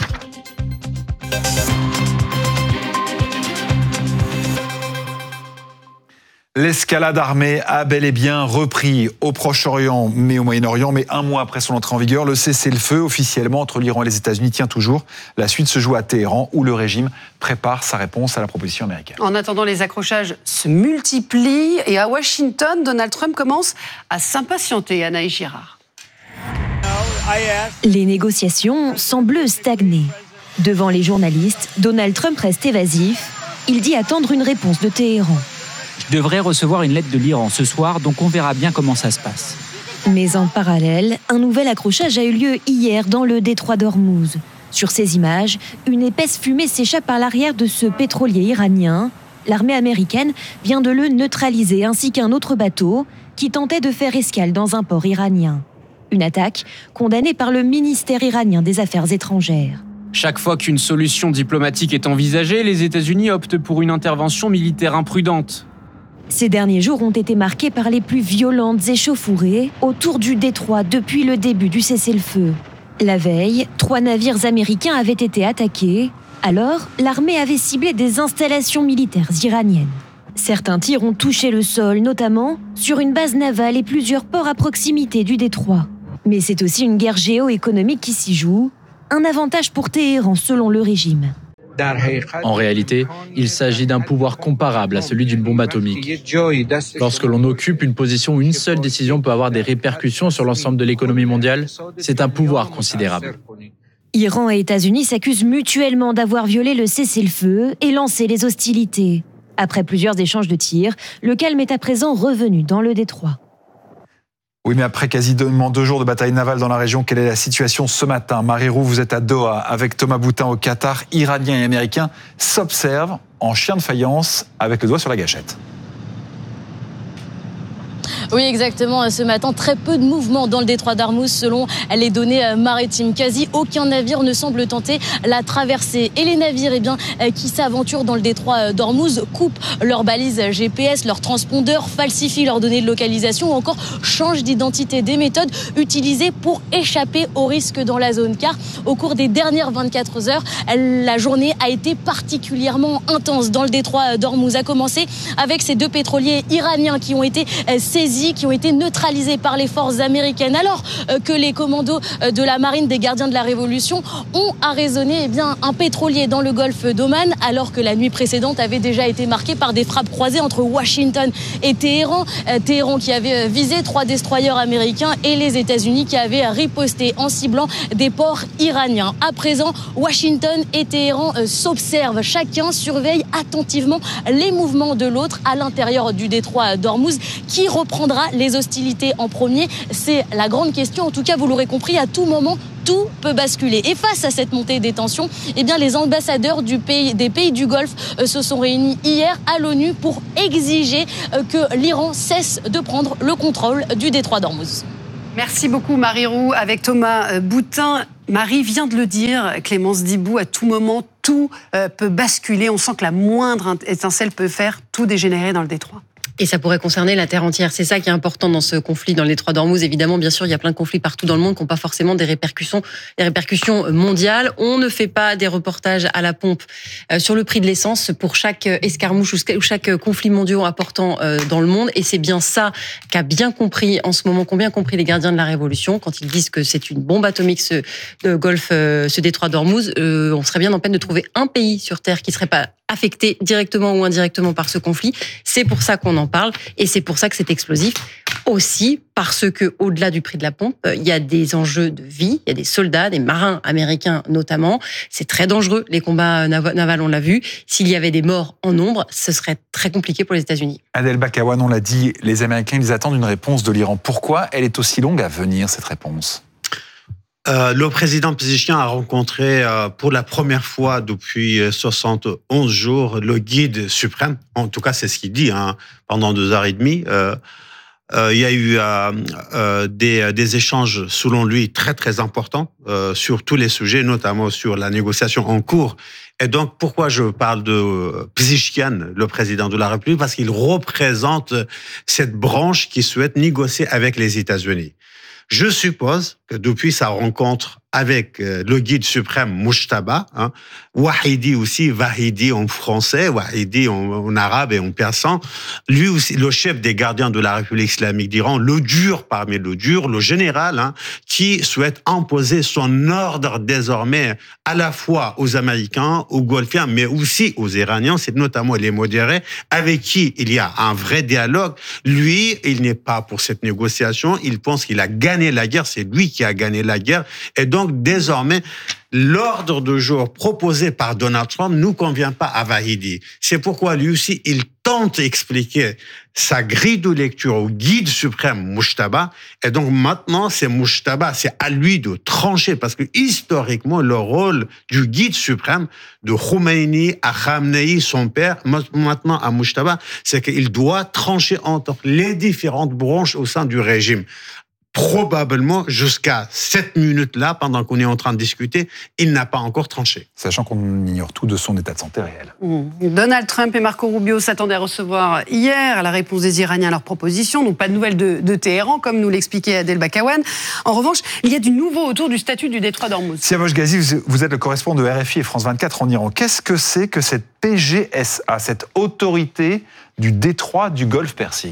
L'escalade armée a bel et bien repris au Proche-Orient, mais au Moyen-Orient. Mais un mois après son entrée en vigueur, le cessez-le-feu officiellement entre l'Iran et les États-Unis tient toujours. La suite se joue à Téhéran, où le régime prépare sa réponse à la proposition américaine. En attendant, les accrochages se multiplient. Et à Washington, Donald Trump commence à s'impatienter, Anaïs Girard. Les négociations semblent stagner. Devant les journalistes, Donald Trump reste évasif. Il dit attendre une réponse de Téhéran. Je devrais recevoir une lettre de l'Iran ce soir, donc on verra bien comment ça se passe. Mais en parallèle, un nouvel accrochage a eu lieu hier dans le détroit d'Ormuz. Sur ces images, une épaisse fumée s'échappe par l'arrière de ce pétrolier iranien. L'armée américaine vient de le neutraliser, ainsi qu'un autre bateau qui tentait de faire escale dans un port iranien. Une attaque condamnée par le ministère iranien des Affaires étrangères. Chaque fois qu'une solution diplomatique est envisagée, les États-Unis optent pour une intervention militaire imprudente. Ces derniers jours ont été marqués par les plus violentes échauffourées autour du détroit depuis le début du cessez-le-feu. La veille, 3 navires américains avaient été attaqués. Alors, l'armée avait ciblé des installations militaires iraniennes. Certains tirs ont touché le sol, notamment sur une base navale et plusieurs ports à proximité du détroit. Mais c'est aussi une guerre géoéconomique qui s'y joue, un avantage pour Téhéran selon le régime. En réalité, il s'agit d'un pouvoir comparable à celui d'une bombe atomique. Lorsque l'on occupe une position où une seule décision peut avoir des répercussions sur l'ensemble de l'économie mondiale, c'est un pouvoir considérable. Iran et États-Unis s'accusent mutuellement d'avoir violé le cessez-le-feu et lancé les hostilités. Après plusieurs échanges de tirs, le calme est à présent revenu dans le détroit. Oui, mais après quasiment 2 jours de bataille navale dans la région, quelle est la situation ce matin ? Marie Roux, vous êtes à Doha avec Thomas Boutin au Qatar. Iraniens et Américains s'observent en chien de faïence avec le doigt sur la gâchette. Oui, exactement. Ce matin, très peu de mouvements dans le détroit d'Ormuz selon les données maritimes. Quasi aucun navire ne semble tenter la traversée. Et les navires qui s'aventurent dans le détroit d'Ormuz coupent leurs balises GPS, leurs transpondeurs, falsifient leurs données de localisation ou encore changent d'identité. Des méthodes utilisées pour échapper aux risques dans la zone. Car au cours des dernières 24 heures, la journée a été particulièrement intense dans le détroit d'Ormuz. A commencé avec ces 2 pétroliers iraniens qui ont été saisis, qui ont été neutralisés par les forces américaines, alors que les commandos de la marine des gardiens de la Révolution ont arraisonné un pétrolier dans le golfe d'Oman, alors que la nuit précédente avait déjà été marquée par des frappes croisées entre Washington et Téhéran. Téhéran qui avait visé 3 destroyers américains et les États-Unis qui avaient riposté en ciblant des ports iraniens. À présent, Washington et Téhéran s'observent. Chacun surveille attentivement les mouvements de l'autre à l'intérieur du détroit d'Ormuz. Qui reprendra les hostilités en premier? C'est la grande question. En tout cas, vous l'aurez compris, à tout moment, tout peut basculer. Et face à cette montée des tensions, les ambassadeurs des pays du Golfe se sont réunis hier à l'ONU pour exiger que l'Iran cesse de prendre le contrôle du détroit d'Ormuz. Merci beaucoup Marie Roux avec Thomas Boutin. Marie vient de le dire, Clémence Dibou, à tout moment, tout peut basculer. On sent que la moindre étincelle peut faire tout dégénérer dans le détroit. Et ça pourrait concerner la Terre entière. C'est ça qui est important dans ce conflit dans le détroit d'Ormuz. Évidemment, bien sûr, il y a plein de conflits partout dans le monde qui n'ont pas forcément des répercussions mondiales. On ne fait pas des reportages à la pompe sur le prix de l'essence pour chaque escarmouche ou chaque conflit mondial important dans le monde. Et c'est bien ça qu'ont bien compris les gardiens de la Révolution quand ils disent que c'est une bombe atomique ce détroit d'Ormuz. On serait bien en peine de trouver un pays sur Terre qui serait pas affecté directement ou indirectement par ce conflit. C'est pour ça qu'on en parle et c'est pour ça que c'est explosif. Aussi parce que au-delà du prix de la pompe, il y a des enjeux de vie, il y a des soldats, des marins américains notamment. C'est très dangereux, les combats navals, on l'a vu. S'il y avait des morts en nombre, ce serait très compliqué pour les États-Unis. Adel Bakawan, on l'a dit, les Américains, ils attendent une réponse de l'Iran. Pourquoi elle est aussi longue à venir, cette réponse ? Le président Pezeshkian a rencontré pour la première fois depuis 71 jours le guide suprême. En tout cas, c'est ce qu'il dit pendant 2h30. Il y a eu des échanges, selon lui, très très importants sur tous les sujets, notamment sur la négociation en cours. Et donc, pourquoi je parle de Pezeshkian, le président de la République? Parce qu'il représente cette branche qui souhaite négocier avec les États-Unis. Je suppose que depuis sa rencontre avec le guide suprême Mujtaba, Wahidi aussi, Vahidi en français, Wahidi en arabe et en persan, lui aussi, le chef des gardiens de la République islamique d'Iran, le dur parmi le dur, le général, qui souhaite imposer son ordre désormais à la fois aux Américains, aux Golfiens, mais aussi aux Iraniens, c'est notamment les modérés, avec qui il y a un vrai dialogue. Lui, il n'est pas pour cette négociation, il pense qu'il a gagné la guerre, c'est lui qui a gagné la guerre, et donc désormais, l'ordre de jour proposé par Donald Trump ne convient pas à Vahidi. C'est pourquoi lui aussi, il tente d'expliquer sa grille de lecture au guide suprême Mujtaba. Et donc maintenant, c'est Mujtaba, c'est à lui de trancher, parce que historiquement, le rôle du guide suprême, de Khomeini à Khamenei, son père, maintenant à Mujtaba, c'est qu'il doit trancher entre les différentes branches au sein du régime. Probablement, jusqu'à cette minute-là, pendant qu'on est en train de discuter, il n'a pas encore tranché. Sachant qu'on ignore tout de son état de santé réel. Donald Trump et Marco Rubio s'attendaient à recevoir hier la réponse des Iraniens à leur proposition. Donc pas de nouvelles de Téhéran, comme nous l'expliquait Adel Bakawan. En revanche, il y a du nouveau autour du statut du détroit d'Ormuz. Siavash Ghazi, vous êtes le correspondant de RFI et France 24 en Iran. Qu'est-ce que c'est que cette PGSA, cette autorité du détroit du Golfe Persique ?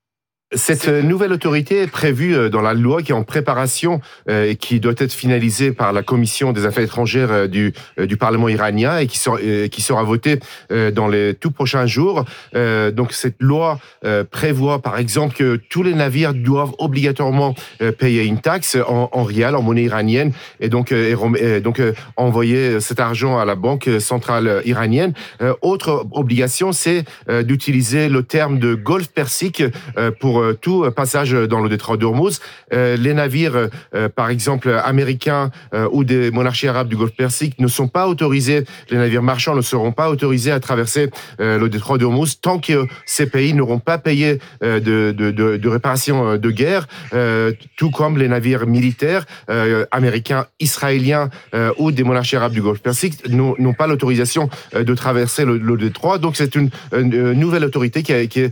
Cette nouvelle autorité est prévue dans la loi qui est en préparation et qui doit être finalisée par la Commission des Affaires étrangères du Parlement iranien et qui sera votée dans les tout prochains jours. Donc cette loi prévoit par exemple que tous les navires doivent obligatoirement payer une taxe en rial, en monnaie iranienne, et donc envoyer cet argent à la Banque centrale iranienne. Autre obligation, c'est d'utiliser le terme de Golfe Persique pour pour tout passage dans le détroit d'Ormuz. Les navires, par exemple, américains ou des monarchies arabes du Golfe Persique ne sont pas autorisés, les navires marchands ne seront pas autorisés à traverser le détroit d'Ormuz tant que ces pays n'auront pas payé de réparation de guerre, tout comme les navires militaires américains, israéliens ou des monarchies arabes du Golfe Persique n'ont pas l'autorisation de traverser le détroit. Donc c'est une nouvelle autorité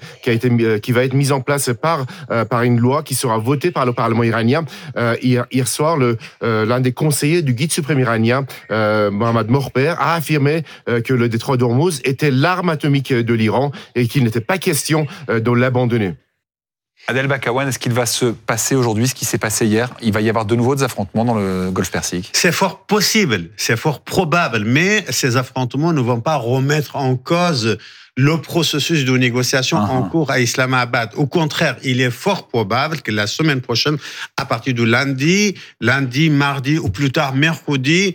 qui va être mise en place par une loi qui sera votée par le Parlement iranien. Hier soir, l'un des conseillers du guide suprême iranien, Mohammad Morper, a affirmé que le détroit d'Ormuz était l'arme atomique de l'Iran et qu'il n'était pas question de l'abandonner. Adel Bakawan, est-ce qu'il va se passer aujourd'hui ce qui s'est passé hier? Il va y avoir de nouveaux affrontements dans le Golfe Persique? C'est fort possible, c'est fort probable, mais ces affrontements ne vont pas remettre en cause le processus de négociation en cours à Islamabad. Au contraire, il est fort probable que la semaine prochaine, à partir de lundi, mardi ou plus tard mercredi,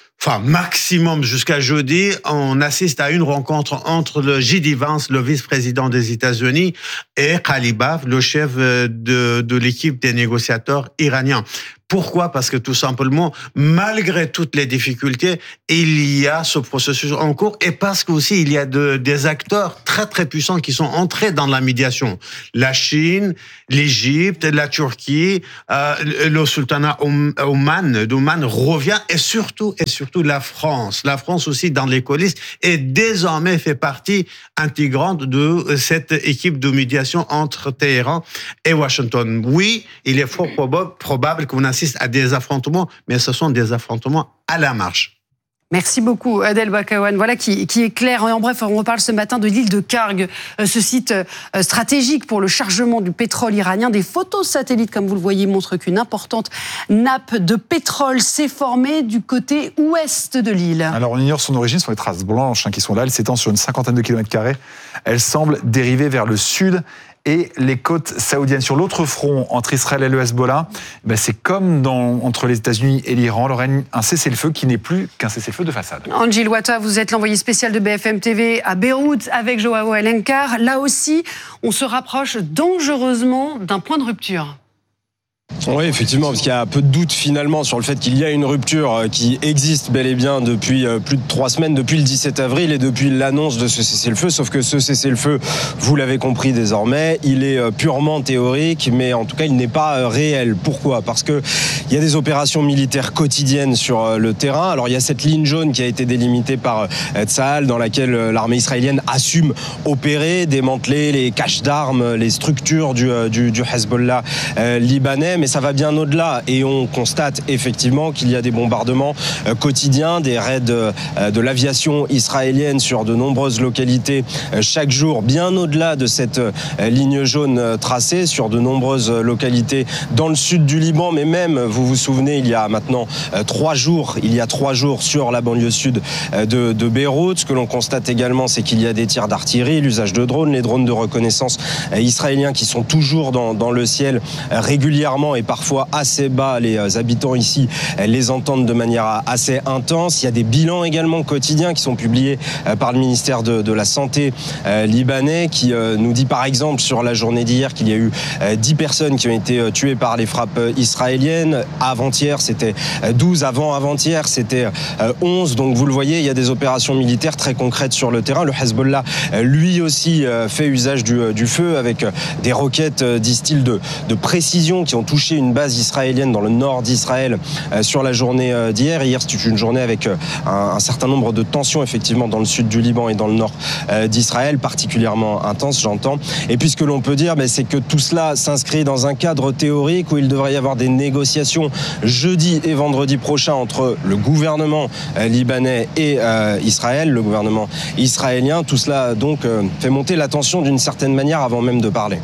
maximum jusqu'à jeudi, on assiste à une rencontre entre le J.D. Vance, le vice-président des États-Unis, et Ghalibaf, le chef de l'équipe des négociateurs iraniens. Pourquoi? Parce que tout simplement, malgré toutes les difficultés, il y a ce processus en cours et parce qu'aussi il y a des acteurs très très puissants qui sont entrés dans la médiation. La Chine, l'Égypte, la Turquie, le sultanat d'Oman revient et surtout la France. La France aussi dans les coulisses et désormais fait partie intégrante de cette équipe de médiation entre Téhéran et Washington. Oui, il est fort probable qu'on assiste à des affrontements, mais ce sont des affrontements à la marge. Merci beaucoup, Adel Bakawan. Voilà qui est clair. En bref, on reparle ce matin de l'île de Karg, ce site stratégique pour le chargement du pétrole iranien. Des photos satellites, comme vous le voyez, montrent qu'une importante nappe de pétrole s'est formée du côté ouest de l'île. Alors, on ignore son origine, ce sont les traces blanches qui sont là. Elle s'étend sur une cinquantaine de kilomètres carrés. Elle semble dériver vers le sud et les côtes saoudiennes. Sur l'autre front, entre Israël et le Hezbollah, c'est comme entre les États-Unis et l'Iran, il règne un cessez-le-feu qui n'est plus qu'un cessez-le-feu de façade. Angie Louata, vous êtes l'envoyé spécial de BFM TV à Beyrouth avec Joao El-Enkar. Là aussi, on se rapproche dangereusement d'un point de rupture. Oui, effectivement, parce qu'il y a peu de doute finalement sur le fait qu'il y a une rupture qui existe bel et bien depuis plus de 3 semaines, depuis le 17 avril et depuis l'annonce de ce cessez-le-feu. Sauf que ce cessez-le-feu, vous l'avez compris désormais, il est purement théorique, mais en tout cas, il n'est pas réel. Pourquoi? Parce que il y a des opérations militaires quotidiennes sur le terrain. Alors, il y a cette ligne jaune qui a été délimitée par Tsahal, dans laquelle l'armée israélienne assume opérer, démanteler les caches d'armes, les structures du Hezbollah libanais. Mais ça va bien au-delà et on constate effectivement qu'il y a des bombardements quotidiens, des raids de l'aviation israélienne sur de nombreuses localités chaque jour, bien au-delà de cette ligne jaune tracée, sur de nombreuses localités dans le sud du Liban, mais même, vous vous souvenez, il y a maintenant 3 jours sur la banlieue sud de Beyrouth. Ce que l'on constate également, c'est qu'il y a des tirs d'artillerie, l'usage de drones, les drones de reconnaissance israéliens qui sont toujours dans le ciel régulièrement et parfois assez bas. Les habitants ici les entendent de manière assez intense. Il y a des bilans également quotidiens qui sont publiés par le ministère de la Santé libanais qui nous dit par exemple sur la journée d'hier qu'il y a eu 10 personnes qui ont été tuées par les frappes israéliennes. Avant-hier, c'était 12. Avant-hier, c'était 11. Donc vous le voyez, il y a des opérations militaires très concrètes sur le terrain. Le Hezbollah, lui aussi, fait usage du feu avec des roquettes, disent-ils, de précision qui ont touché une base israélienne dans le nord d'Israël sur la journée d'hier. Hier, c'était une journée avec un certain nombre de tensions, effectivement, dans le sud du Liban et dans le nord d'Israël, particulièrement intense, j'entends. Et puis, ce que l'on peut dire, c'est que tout cela s'inscrit dans un cadre théorique où il devrait y avoir des négociations jeudi et vendredi prochain entre le gouvernement libanais et Israël, le gouvernement israélien. Tout cela, donc, fait monter la tension d'une certaine manière avant même de parler.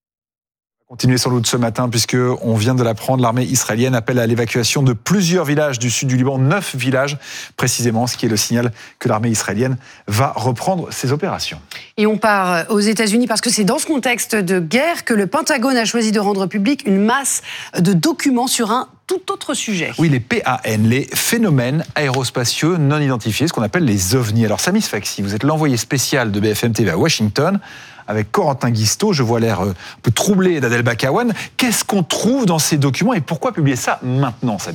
Continuer sans doute ce matin, puisqu'on vient de l'apprendre, l'armée israélienne appelle à l'évacuation de plusieurs villages du sud du Liban, 9 villages précisément, ce qui est le signal que l'armée israélienne va reprendre ses opérations. Et on part aux États-Unis parce que c'est dans ce contexte de guerre que le Pentagone a choisi de rendre public une masse de documents sur un tout autre sujet. Oui, les PAN, les phénomènes aérospatiaux non identifiés, ce qu'on appelle les ovnis. Alors Samy Sfaxi, vous êtes l'envoyé spécial de BFM TV à Washington, avec Corentin Guistaud, je vois l'air un peu troublé d'Adel Bakawan. Qu'est-ce qu'on trouve dans ces documents et pourquoi publier ça maintenant, Samy ?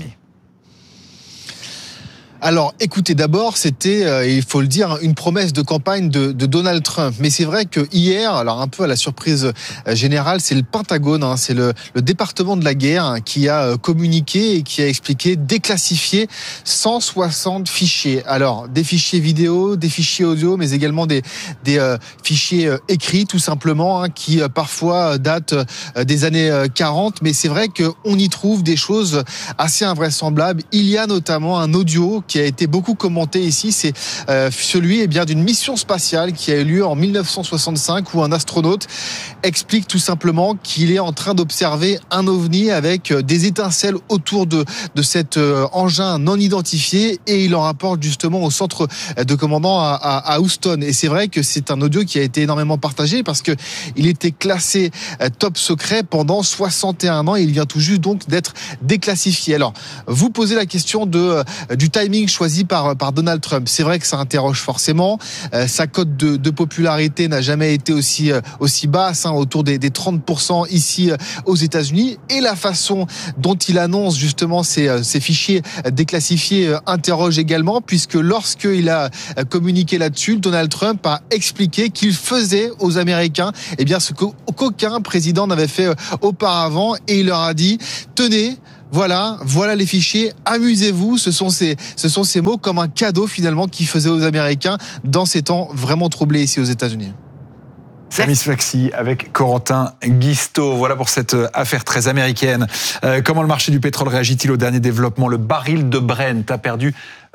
Alors, écoutez, d'abord, c'était, il faut le dire, une promesse de campagne de Donald Trump. Mais c'est vrai que hier, alors un peu à la surprise générale, c'est le Pentagone, c'est le département de la guerre qui a communiqué et qui a expliqué déclassifier 160 fichiers. Alors, des fichiers vidéo, des fichiers audio, mais également des fichiers écrits, tout simplement, qui parfois datent des années 40. Mais c'est vrai qu'on y trouve des choses assez invraisemblables. Il y a notamment un audio qui a été beaucoup commenté ici, c'est celui d'une mission spatiale qui a eu lieu en 1965 où un astronaute explique tout simplement qu'il est en train d'observer un ovni avec des étincelles autour de cet engin non identifié et il en rapporte justement au centre de commandement à Houston. Et c'est vrai que c'est un audio qui a été énormément partagé parce que il était classé top secret pendant 61 ans et il vient tout juste donc d'être déclassifié. Alors, vous posez la question du timing choisi par Donald Trump. C'est vrai que ça interroge forcément. Sa cote de popularité n'a jamais été aussi basse, autour des 30% ici aux États-Unis. Et la façon dont il annonce justement ces fichiers déclassifiés interroge également, puisque lorsqu'il a communiqué là-dessus, Donald Trump a expliqué qu'il faisait aux Américains ce qu'aucun président n'avait fait auparavant, et il leur a dit: tenez, voilà les fichiers, amusez-vous. Ce sont ces mots comme un cadeau finalement qu'il faisait aux Américains dans ces temps vraiment troublés ici aux États-Unis. Samy Sfaxi avec Corentin Guistaud. Voilà pour cette affaire très américaine. Comment le marché du pétrole réagit-il au dernier développement ? Le baril de Brent a perdu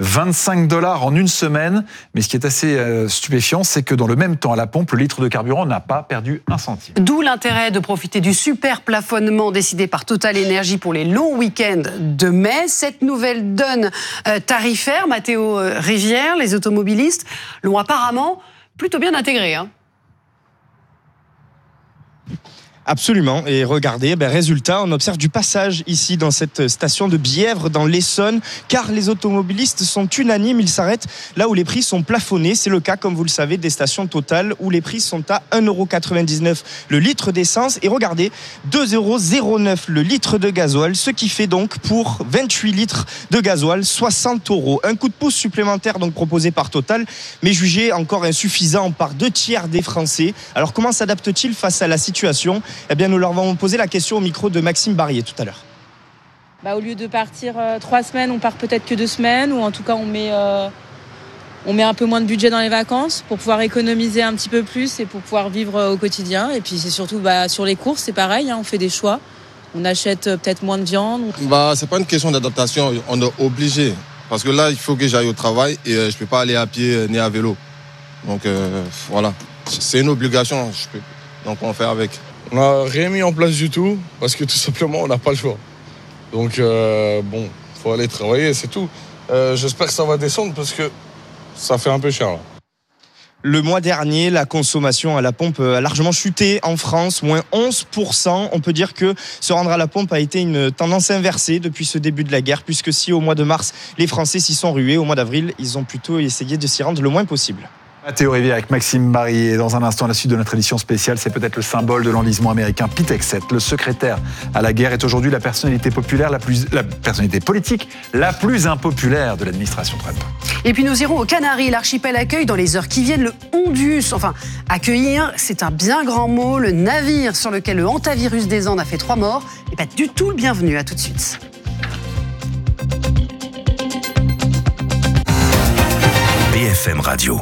$25 en une semaine. Mais ce qui est assez stupéfiant, c'est que dans le même temps, à la pompe, le litre de carburant n'a pas perdu un centime. D'où l'intérêt de profiter du super plafonnement décidé par Total Energy pour les longs week-ends de mai. Cette nouvelle donne tarifaire, Mathéo Rivière, les automobilistes l'ont apparemment plutôt bien intégré. Absolument, et regardez, résultat, on observe du passage ici dans cette station de Bièvre dans l'Essonne, car les automobilistes sont unanimes, ils s'arrêtent là où les prix sont plafonnés. C'est le cas, comme vous le savez, des stations Total où les prix sont à 1,99€ le litre d'essence, et regardez, 2,09€ le litre de gasoil, ce qui fait donc pour 28 litres de gasoil 60€. Un coup de pouce supplémentaire donc proposé par Total, mais jugé encore insuffisant par 2/3 des Français. Alors comment s'adaptent-ils face à la situation ? Nous leur avons posé la question au micro de Maxime Barrier tout à l'heure. Au lieu de partir 3 semaines, on part peut-être que 2 semaines, ou en tout cas on met un peu moins de budget dans les vacances pour pouvoir économiser un petit peu plus et pour pouvoir vivre au quotidien. Et puis c'est surtout sur les courses, c'est pareil, on fait des choix. On achète peut-être moins de viande. C'est pas une question d'adaptation, on est obligé. Parce que là, il faut que j'aille au travail et je peux pas aller à pied ni à vélo. Donc voilà, c'est une obligation, donc on fait avec. On n'a rien mis en place du tout parce que tout simplement on n'a pas le choix. Donc faut aller travailler, c'est tout. J'espère que ça va descendre parce que ça fait un peu cher là. Le mois dernier, la consommation à la pompe a largement chuté en France, moins 11%. On peut dire que se rendre à la pompe a été une tendance inversée depuis ce début de la guerre, puisque si au mois de mars, les Français s'y sont rués, au mois d'avril, ils ont plutôt essayé de s'y rendre le moins possible. Mathéo Rivière avec Maxime Barrier. Dans un instant, à la suite de notre édition spéciale, c'est peut-être le symbole de l'enlisement américain. Pete Hegseth, le secrétaire à la guerre, est aujourd'hui la personnalité politique la plus impopulaire de l'administration Trump. Et puis nous irons aux Canaries. L'archipel accueille dans les heures qui viennent le Hondius. Enfin, accueillir, c'est un bien grand mot. Le navire sur lequel le hantavirus des Andes a fait 3 morts n'est pas du tout le bienvenu. À tout de suite. BFM Radio.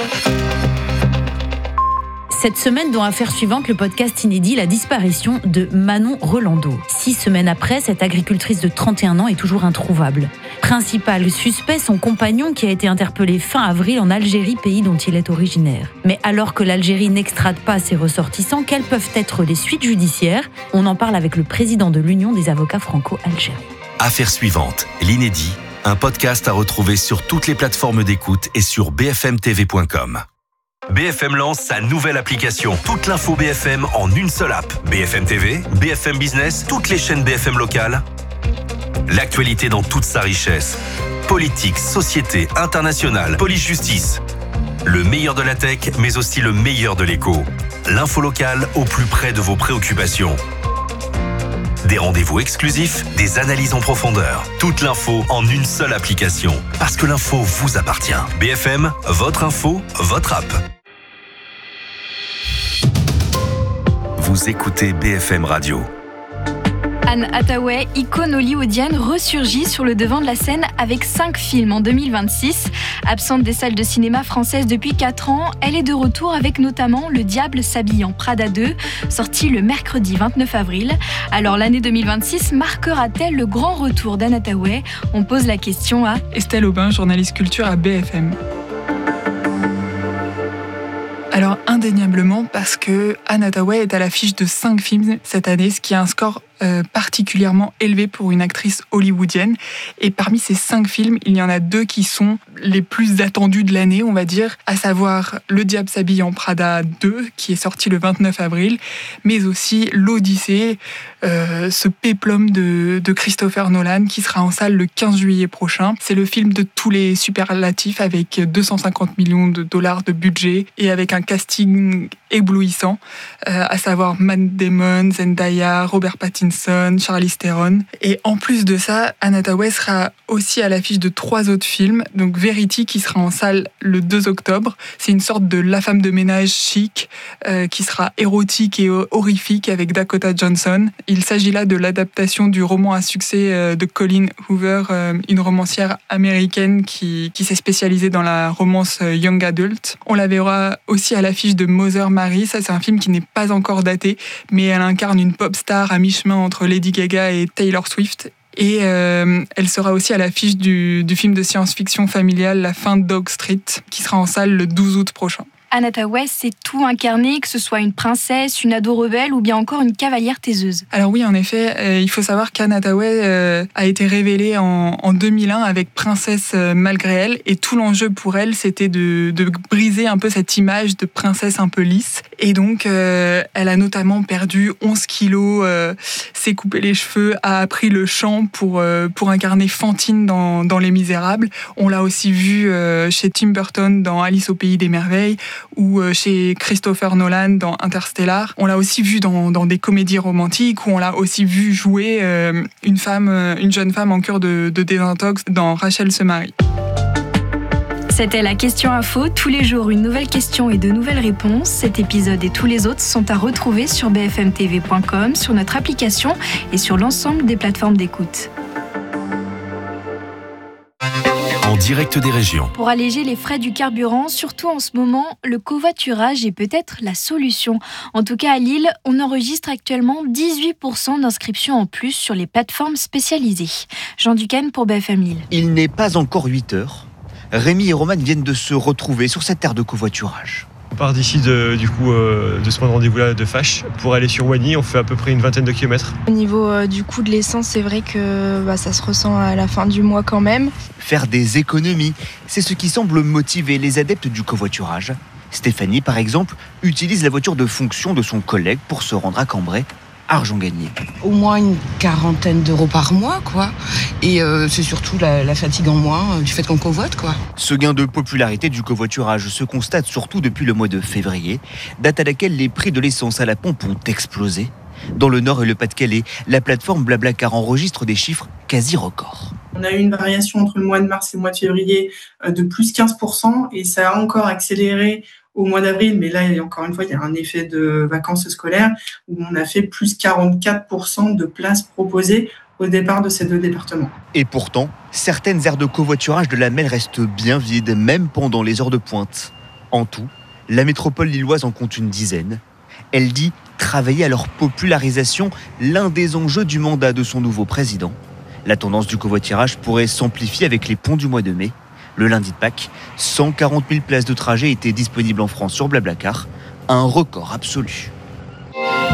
Cette semaine, dans Affaires suivantes, le podcast inédit La disparition de Manon Rolando. 6 semaines après, cette agricultrice de 31 ans est toujours introuvable. Principal suspect, son compagnon qui a été interpellé fin avril en Algérie, pays dont il est originaire. Mais alors que l'Algérie n'extrade pas ses ressortissants, quelles peuvent être les suites judiciaires ? On en parle avec le président de l'Union des avocats franco-algériens. Affaires suivantes, l'inédit, un podcast à retrouver sur toutes les plateformes d'écoute et sur bfmtv.com. BFM lance sa nouvelle application. Toute l'info BFM en une seule app. BFM TV, BFM Business, toutes les chaînes BFM locales L'actualité dans toute sa richesse. Politique, société, internationale, police-justice. Le meilleur de la tech, mais aussi le meilleur de l'écho. L'info locale au plus près de vos préoccupations. Des rendez-vous exclusifs, des analyses en profondeur. Toute l'info en une seule application. Parce que l'info vous appartient. BFM, votre info, votre app. Vous écoutez BFM Radio. Anne Hathaway, icône hollywoodienne, ressurgit sur le devant de la scène avec 5 films en 2026. Absente des salles de cinéma françaises depuis 4 ans, elle est de retour avec notamment Le Diable s'habille en Prada 2, sorti le mercredi 29 avril. Alors l'année 2026 marquera-t-elle le grand retour d'Anne Hathaway ? On pose la question à Estelle Aubin, journaliste culture à BFM. Alors indéniablement parce que Anne Hathaway est à l'affiche de 5 films cette année, ce qui est un score particulièrement élevé pour une actrice hollywoodienne. Et parmi ces 5 films, il y en a 2 qui sont les plus attendus de l'année, on va dire, à savoir Le Diable s'habille en Prada 2, qui est sorti le 29 avril, mais aussi L'Odyssée, ce péplum de Christopher Nolan, qui sera en salle le 15 juillet prochain. C'est le film de tous les superlatifs, avec 250 millions de dollars de budget et avec un casting éblouissant, à savoir Matt Damon, Zendaya, Robert Pattinson, Charlize Theron. Et en plus de ça, Anne Hathaway sera aussi à l'affiche de 3 autres films. Donc Verity, qui sera en salle le 2 octobre. C'est une sorte de La femme de ménage chic, qui sera érotique et horrifique avec Dakota Johnson. Il s'agit là de l'adaptation du roman à succès de Colleen Hoover, une romancière américaine qui s'est spécialisée dans la romance young adult. On la verra aussi à l'affiche de Mother Mary. Ça, c'est un film qui n'est pas encore daté, mais elle incarne une pop star à mi-chemin entre Lady Gaga et Taylor Swift. Et elle sera aussi à l'affiche du film de science-fiction familial La fin de Dog Street, qui sera en salle le 12 août prochain. Anne Hathaway, c'est tout incarné, que ce soit une princesse, une ado rebelle ou bien encore une cavalière taiseuse. Alors oui, en effet, il faut savoir qu'Anne Hathaway a été révélée en 2001 avec Princesse malgré elle, et tout l'enjeu pour elle, c'était de briser un peu cette image de princesse un peu lisse. Et donc, elle a notamment perdu 11 kilos, s'est coupé les cheveux, a appris le chant pour incarner Fantine dans Les Misérables. On l'a aussi vue chez Tim Burton dans Alice au Pays des Merveilles, ou chez Christopher Nolan dans Interstellar. On l'a aussi vu dans des comédies romantiques, où on l'a aussi vu jouer une jeune femme en cure de désintox dans Rachel se marie. C'était la question info. Tous les jours, une nouvelle question et de nouvelles réponses. Cet épisode et tous les autres sont à retrouver sur bfmtv.com, sur notre application et sur l'ensemble des plateformes d'écoute. En direct des régions. Pour alléger les frais du carburant, surtout en ce moment, le covoiturage est peut-être la solution. En tout cas, à Lille, on enregistre actuellement 18% d'inscriptions en plus sur les plateformes spécialisées. Jean Duquesne pour BFM Lille. Il n'est pas encore 8 heures. Rémi et Romane viennent de se retrouver sur cette aire de covoiturage. On part d'ici de ce point de rendez-vous-là de Fâche. Pour aller sur Wagny, on fait à peu près une vingtaine de kilomètres. Au niveau du coût de l'essence, c'est vrai que ça se ressent à la fin du mois quand même. Faire des économies, c'est ce qui semble motiver les adeptes du covoiturage. Stéphanie, par exemple, utilise la voiture de fonction de son collègue pour se rendre à Cambrai. Argent gagné. Au moins une quarantaine d'euros par mois, quoi. Et c'est surtout la fatigue en moins du fait qu'on covoite, quoi. Ce gain de popularité du covoiturage se constate surtout depuis le mois de février, date à laquelle les prix de l'essence à la pompe ont explosé. Dans le Nord et le Pas-de-Calais, la plateforme Blablacar enregistre des chiffres quasi records. On a eu une variation entre le mois de mars et le mois de février de plus 15%, et ça a encore accéléré au mois d'avril, mais là, encore une fois, il y a un effet de vacances scolaires où on a fait plus 44% de places proposées au départ de ces 2 départements. Et pourtant, certaines aires de covoiturage de la Melle restent bien vides, même pendant les heures de pointe. En tout, la métropole lilloise en compte une dizaine. Elle dit travailler à leur popularisation, l'un des enjeux du mandat de son nouveau président. La tendance du covoiturage pourrait s'amplifier avec les ponts du mois de mai. Le lundi de Pâques, 140 000 places de trajet étaient disponibles en France sur Blablacar, un record absolu.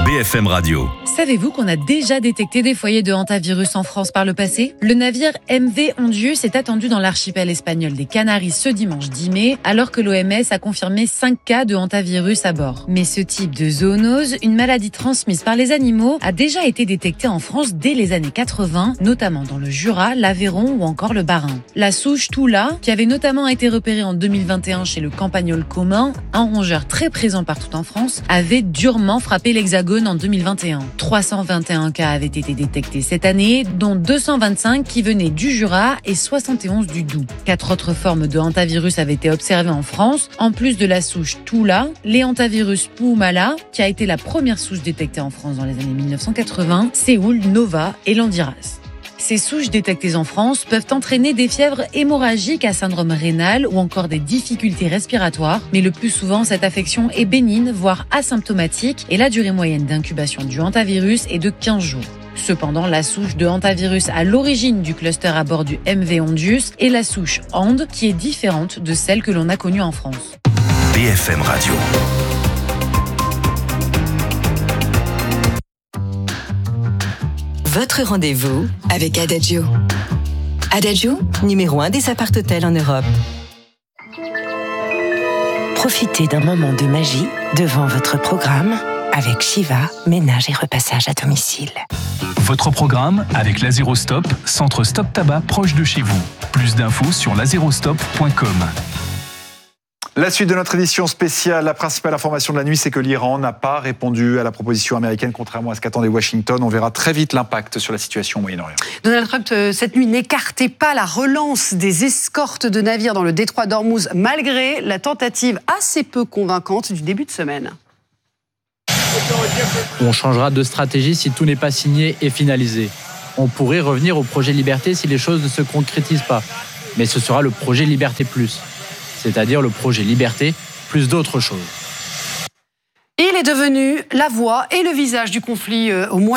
BFM Radio. Savez-vous qu'on a déjà détecté des foyers de hantavirus en France par le passé ? Le navire MV Ondius est attendu dans l'archipel espagnol des Canaries ce dimanche 10 mai, alors que l'OMS a confirmé 5 cas de hantavirus à bord. Mais ce type de zoonose, une maladie transmise par les animaux, a déjà été détecté en France dès les années 80, notamment dans le Jura, l'Aveyron ou encore le Bas-Rhin. La souche Toula, qui avait notamment été repérée en 2021 chez le campagnol commun, un rongeur très présent partout en France, avait durement frappé l'Hexagone en 2021. 321 cas avaient été détectés cette année, dont 225 qui venaient du Jura et 71 du Doubs. 4 autres formes de hantavirus avaient été observées en France, en plus de la souche Toula, les hantavirus Puumala, qui a été la première souche détectée en France dans les années 1980, Séoul, Nova et Landiras. Ces souches détectées en France peuvent entraîner des fièvres hémorragiques à syndrome rénal ou encore des difficultés respiratoires, mais le plus souvent, cette affection est bénigne, voire asymptomatique, et la durée moyenne d'incubation du hantavirus est de 15 jours. Cependant, la souche de hantavirus à l'origine du cluster à bord du MV Ondius est la souche Hand, qui est différente de celle que l'on a connue en France. BFM Radio. Votre rendez-vous avec Adagio. Adagio, numéro 1 des appart-hôtels en Europe. Profitez d'un moment de magie devant votre programme avec Shiva, ménage et repassage à domicile. Votre programme avec l'Azérostop, centre stop tabac proche de chez vous. Plus d'infos sur lazérostop.com. La suite de notre édition spéciale, la principale information de la nuit, c'est que l'Iran n'a pas répondu à la proposition américaine, contrairement à ce qu'attendait Washington. On verra très vite l'impact sur la situation au Moyen-Orient. Donald Trump, cette nuit, n'écartait pas la relance des escortes de navires dans le détroit d'Ormuz, malgré la tentative assez peu convaincante du début de semaine. On changera de stratégie si tout n'est pas signé et finalisé. On pourrait revenir au projet Liberté si les choses ne se concrétisent pas. Mais ce sera le projet Liberté Plus. C'est-à-dire le projet Liberté, plus d'autres choses. Il est devenu la voix et le visage du conflit au Moyen-Orient.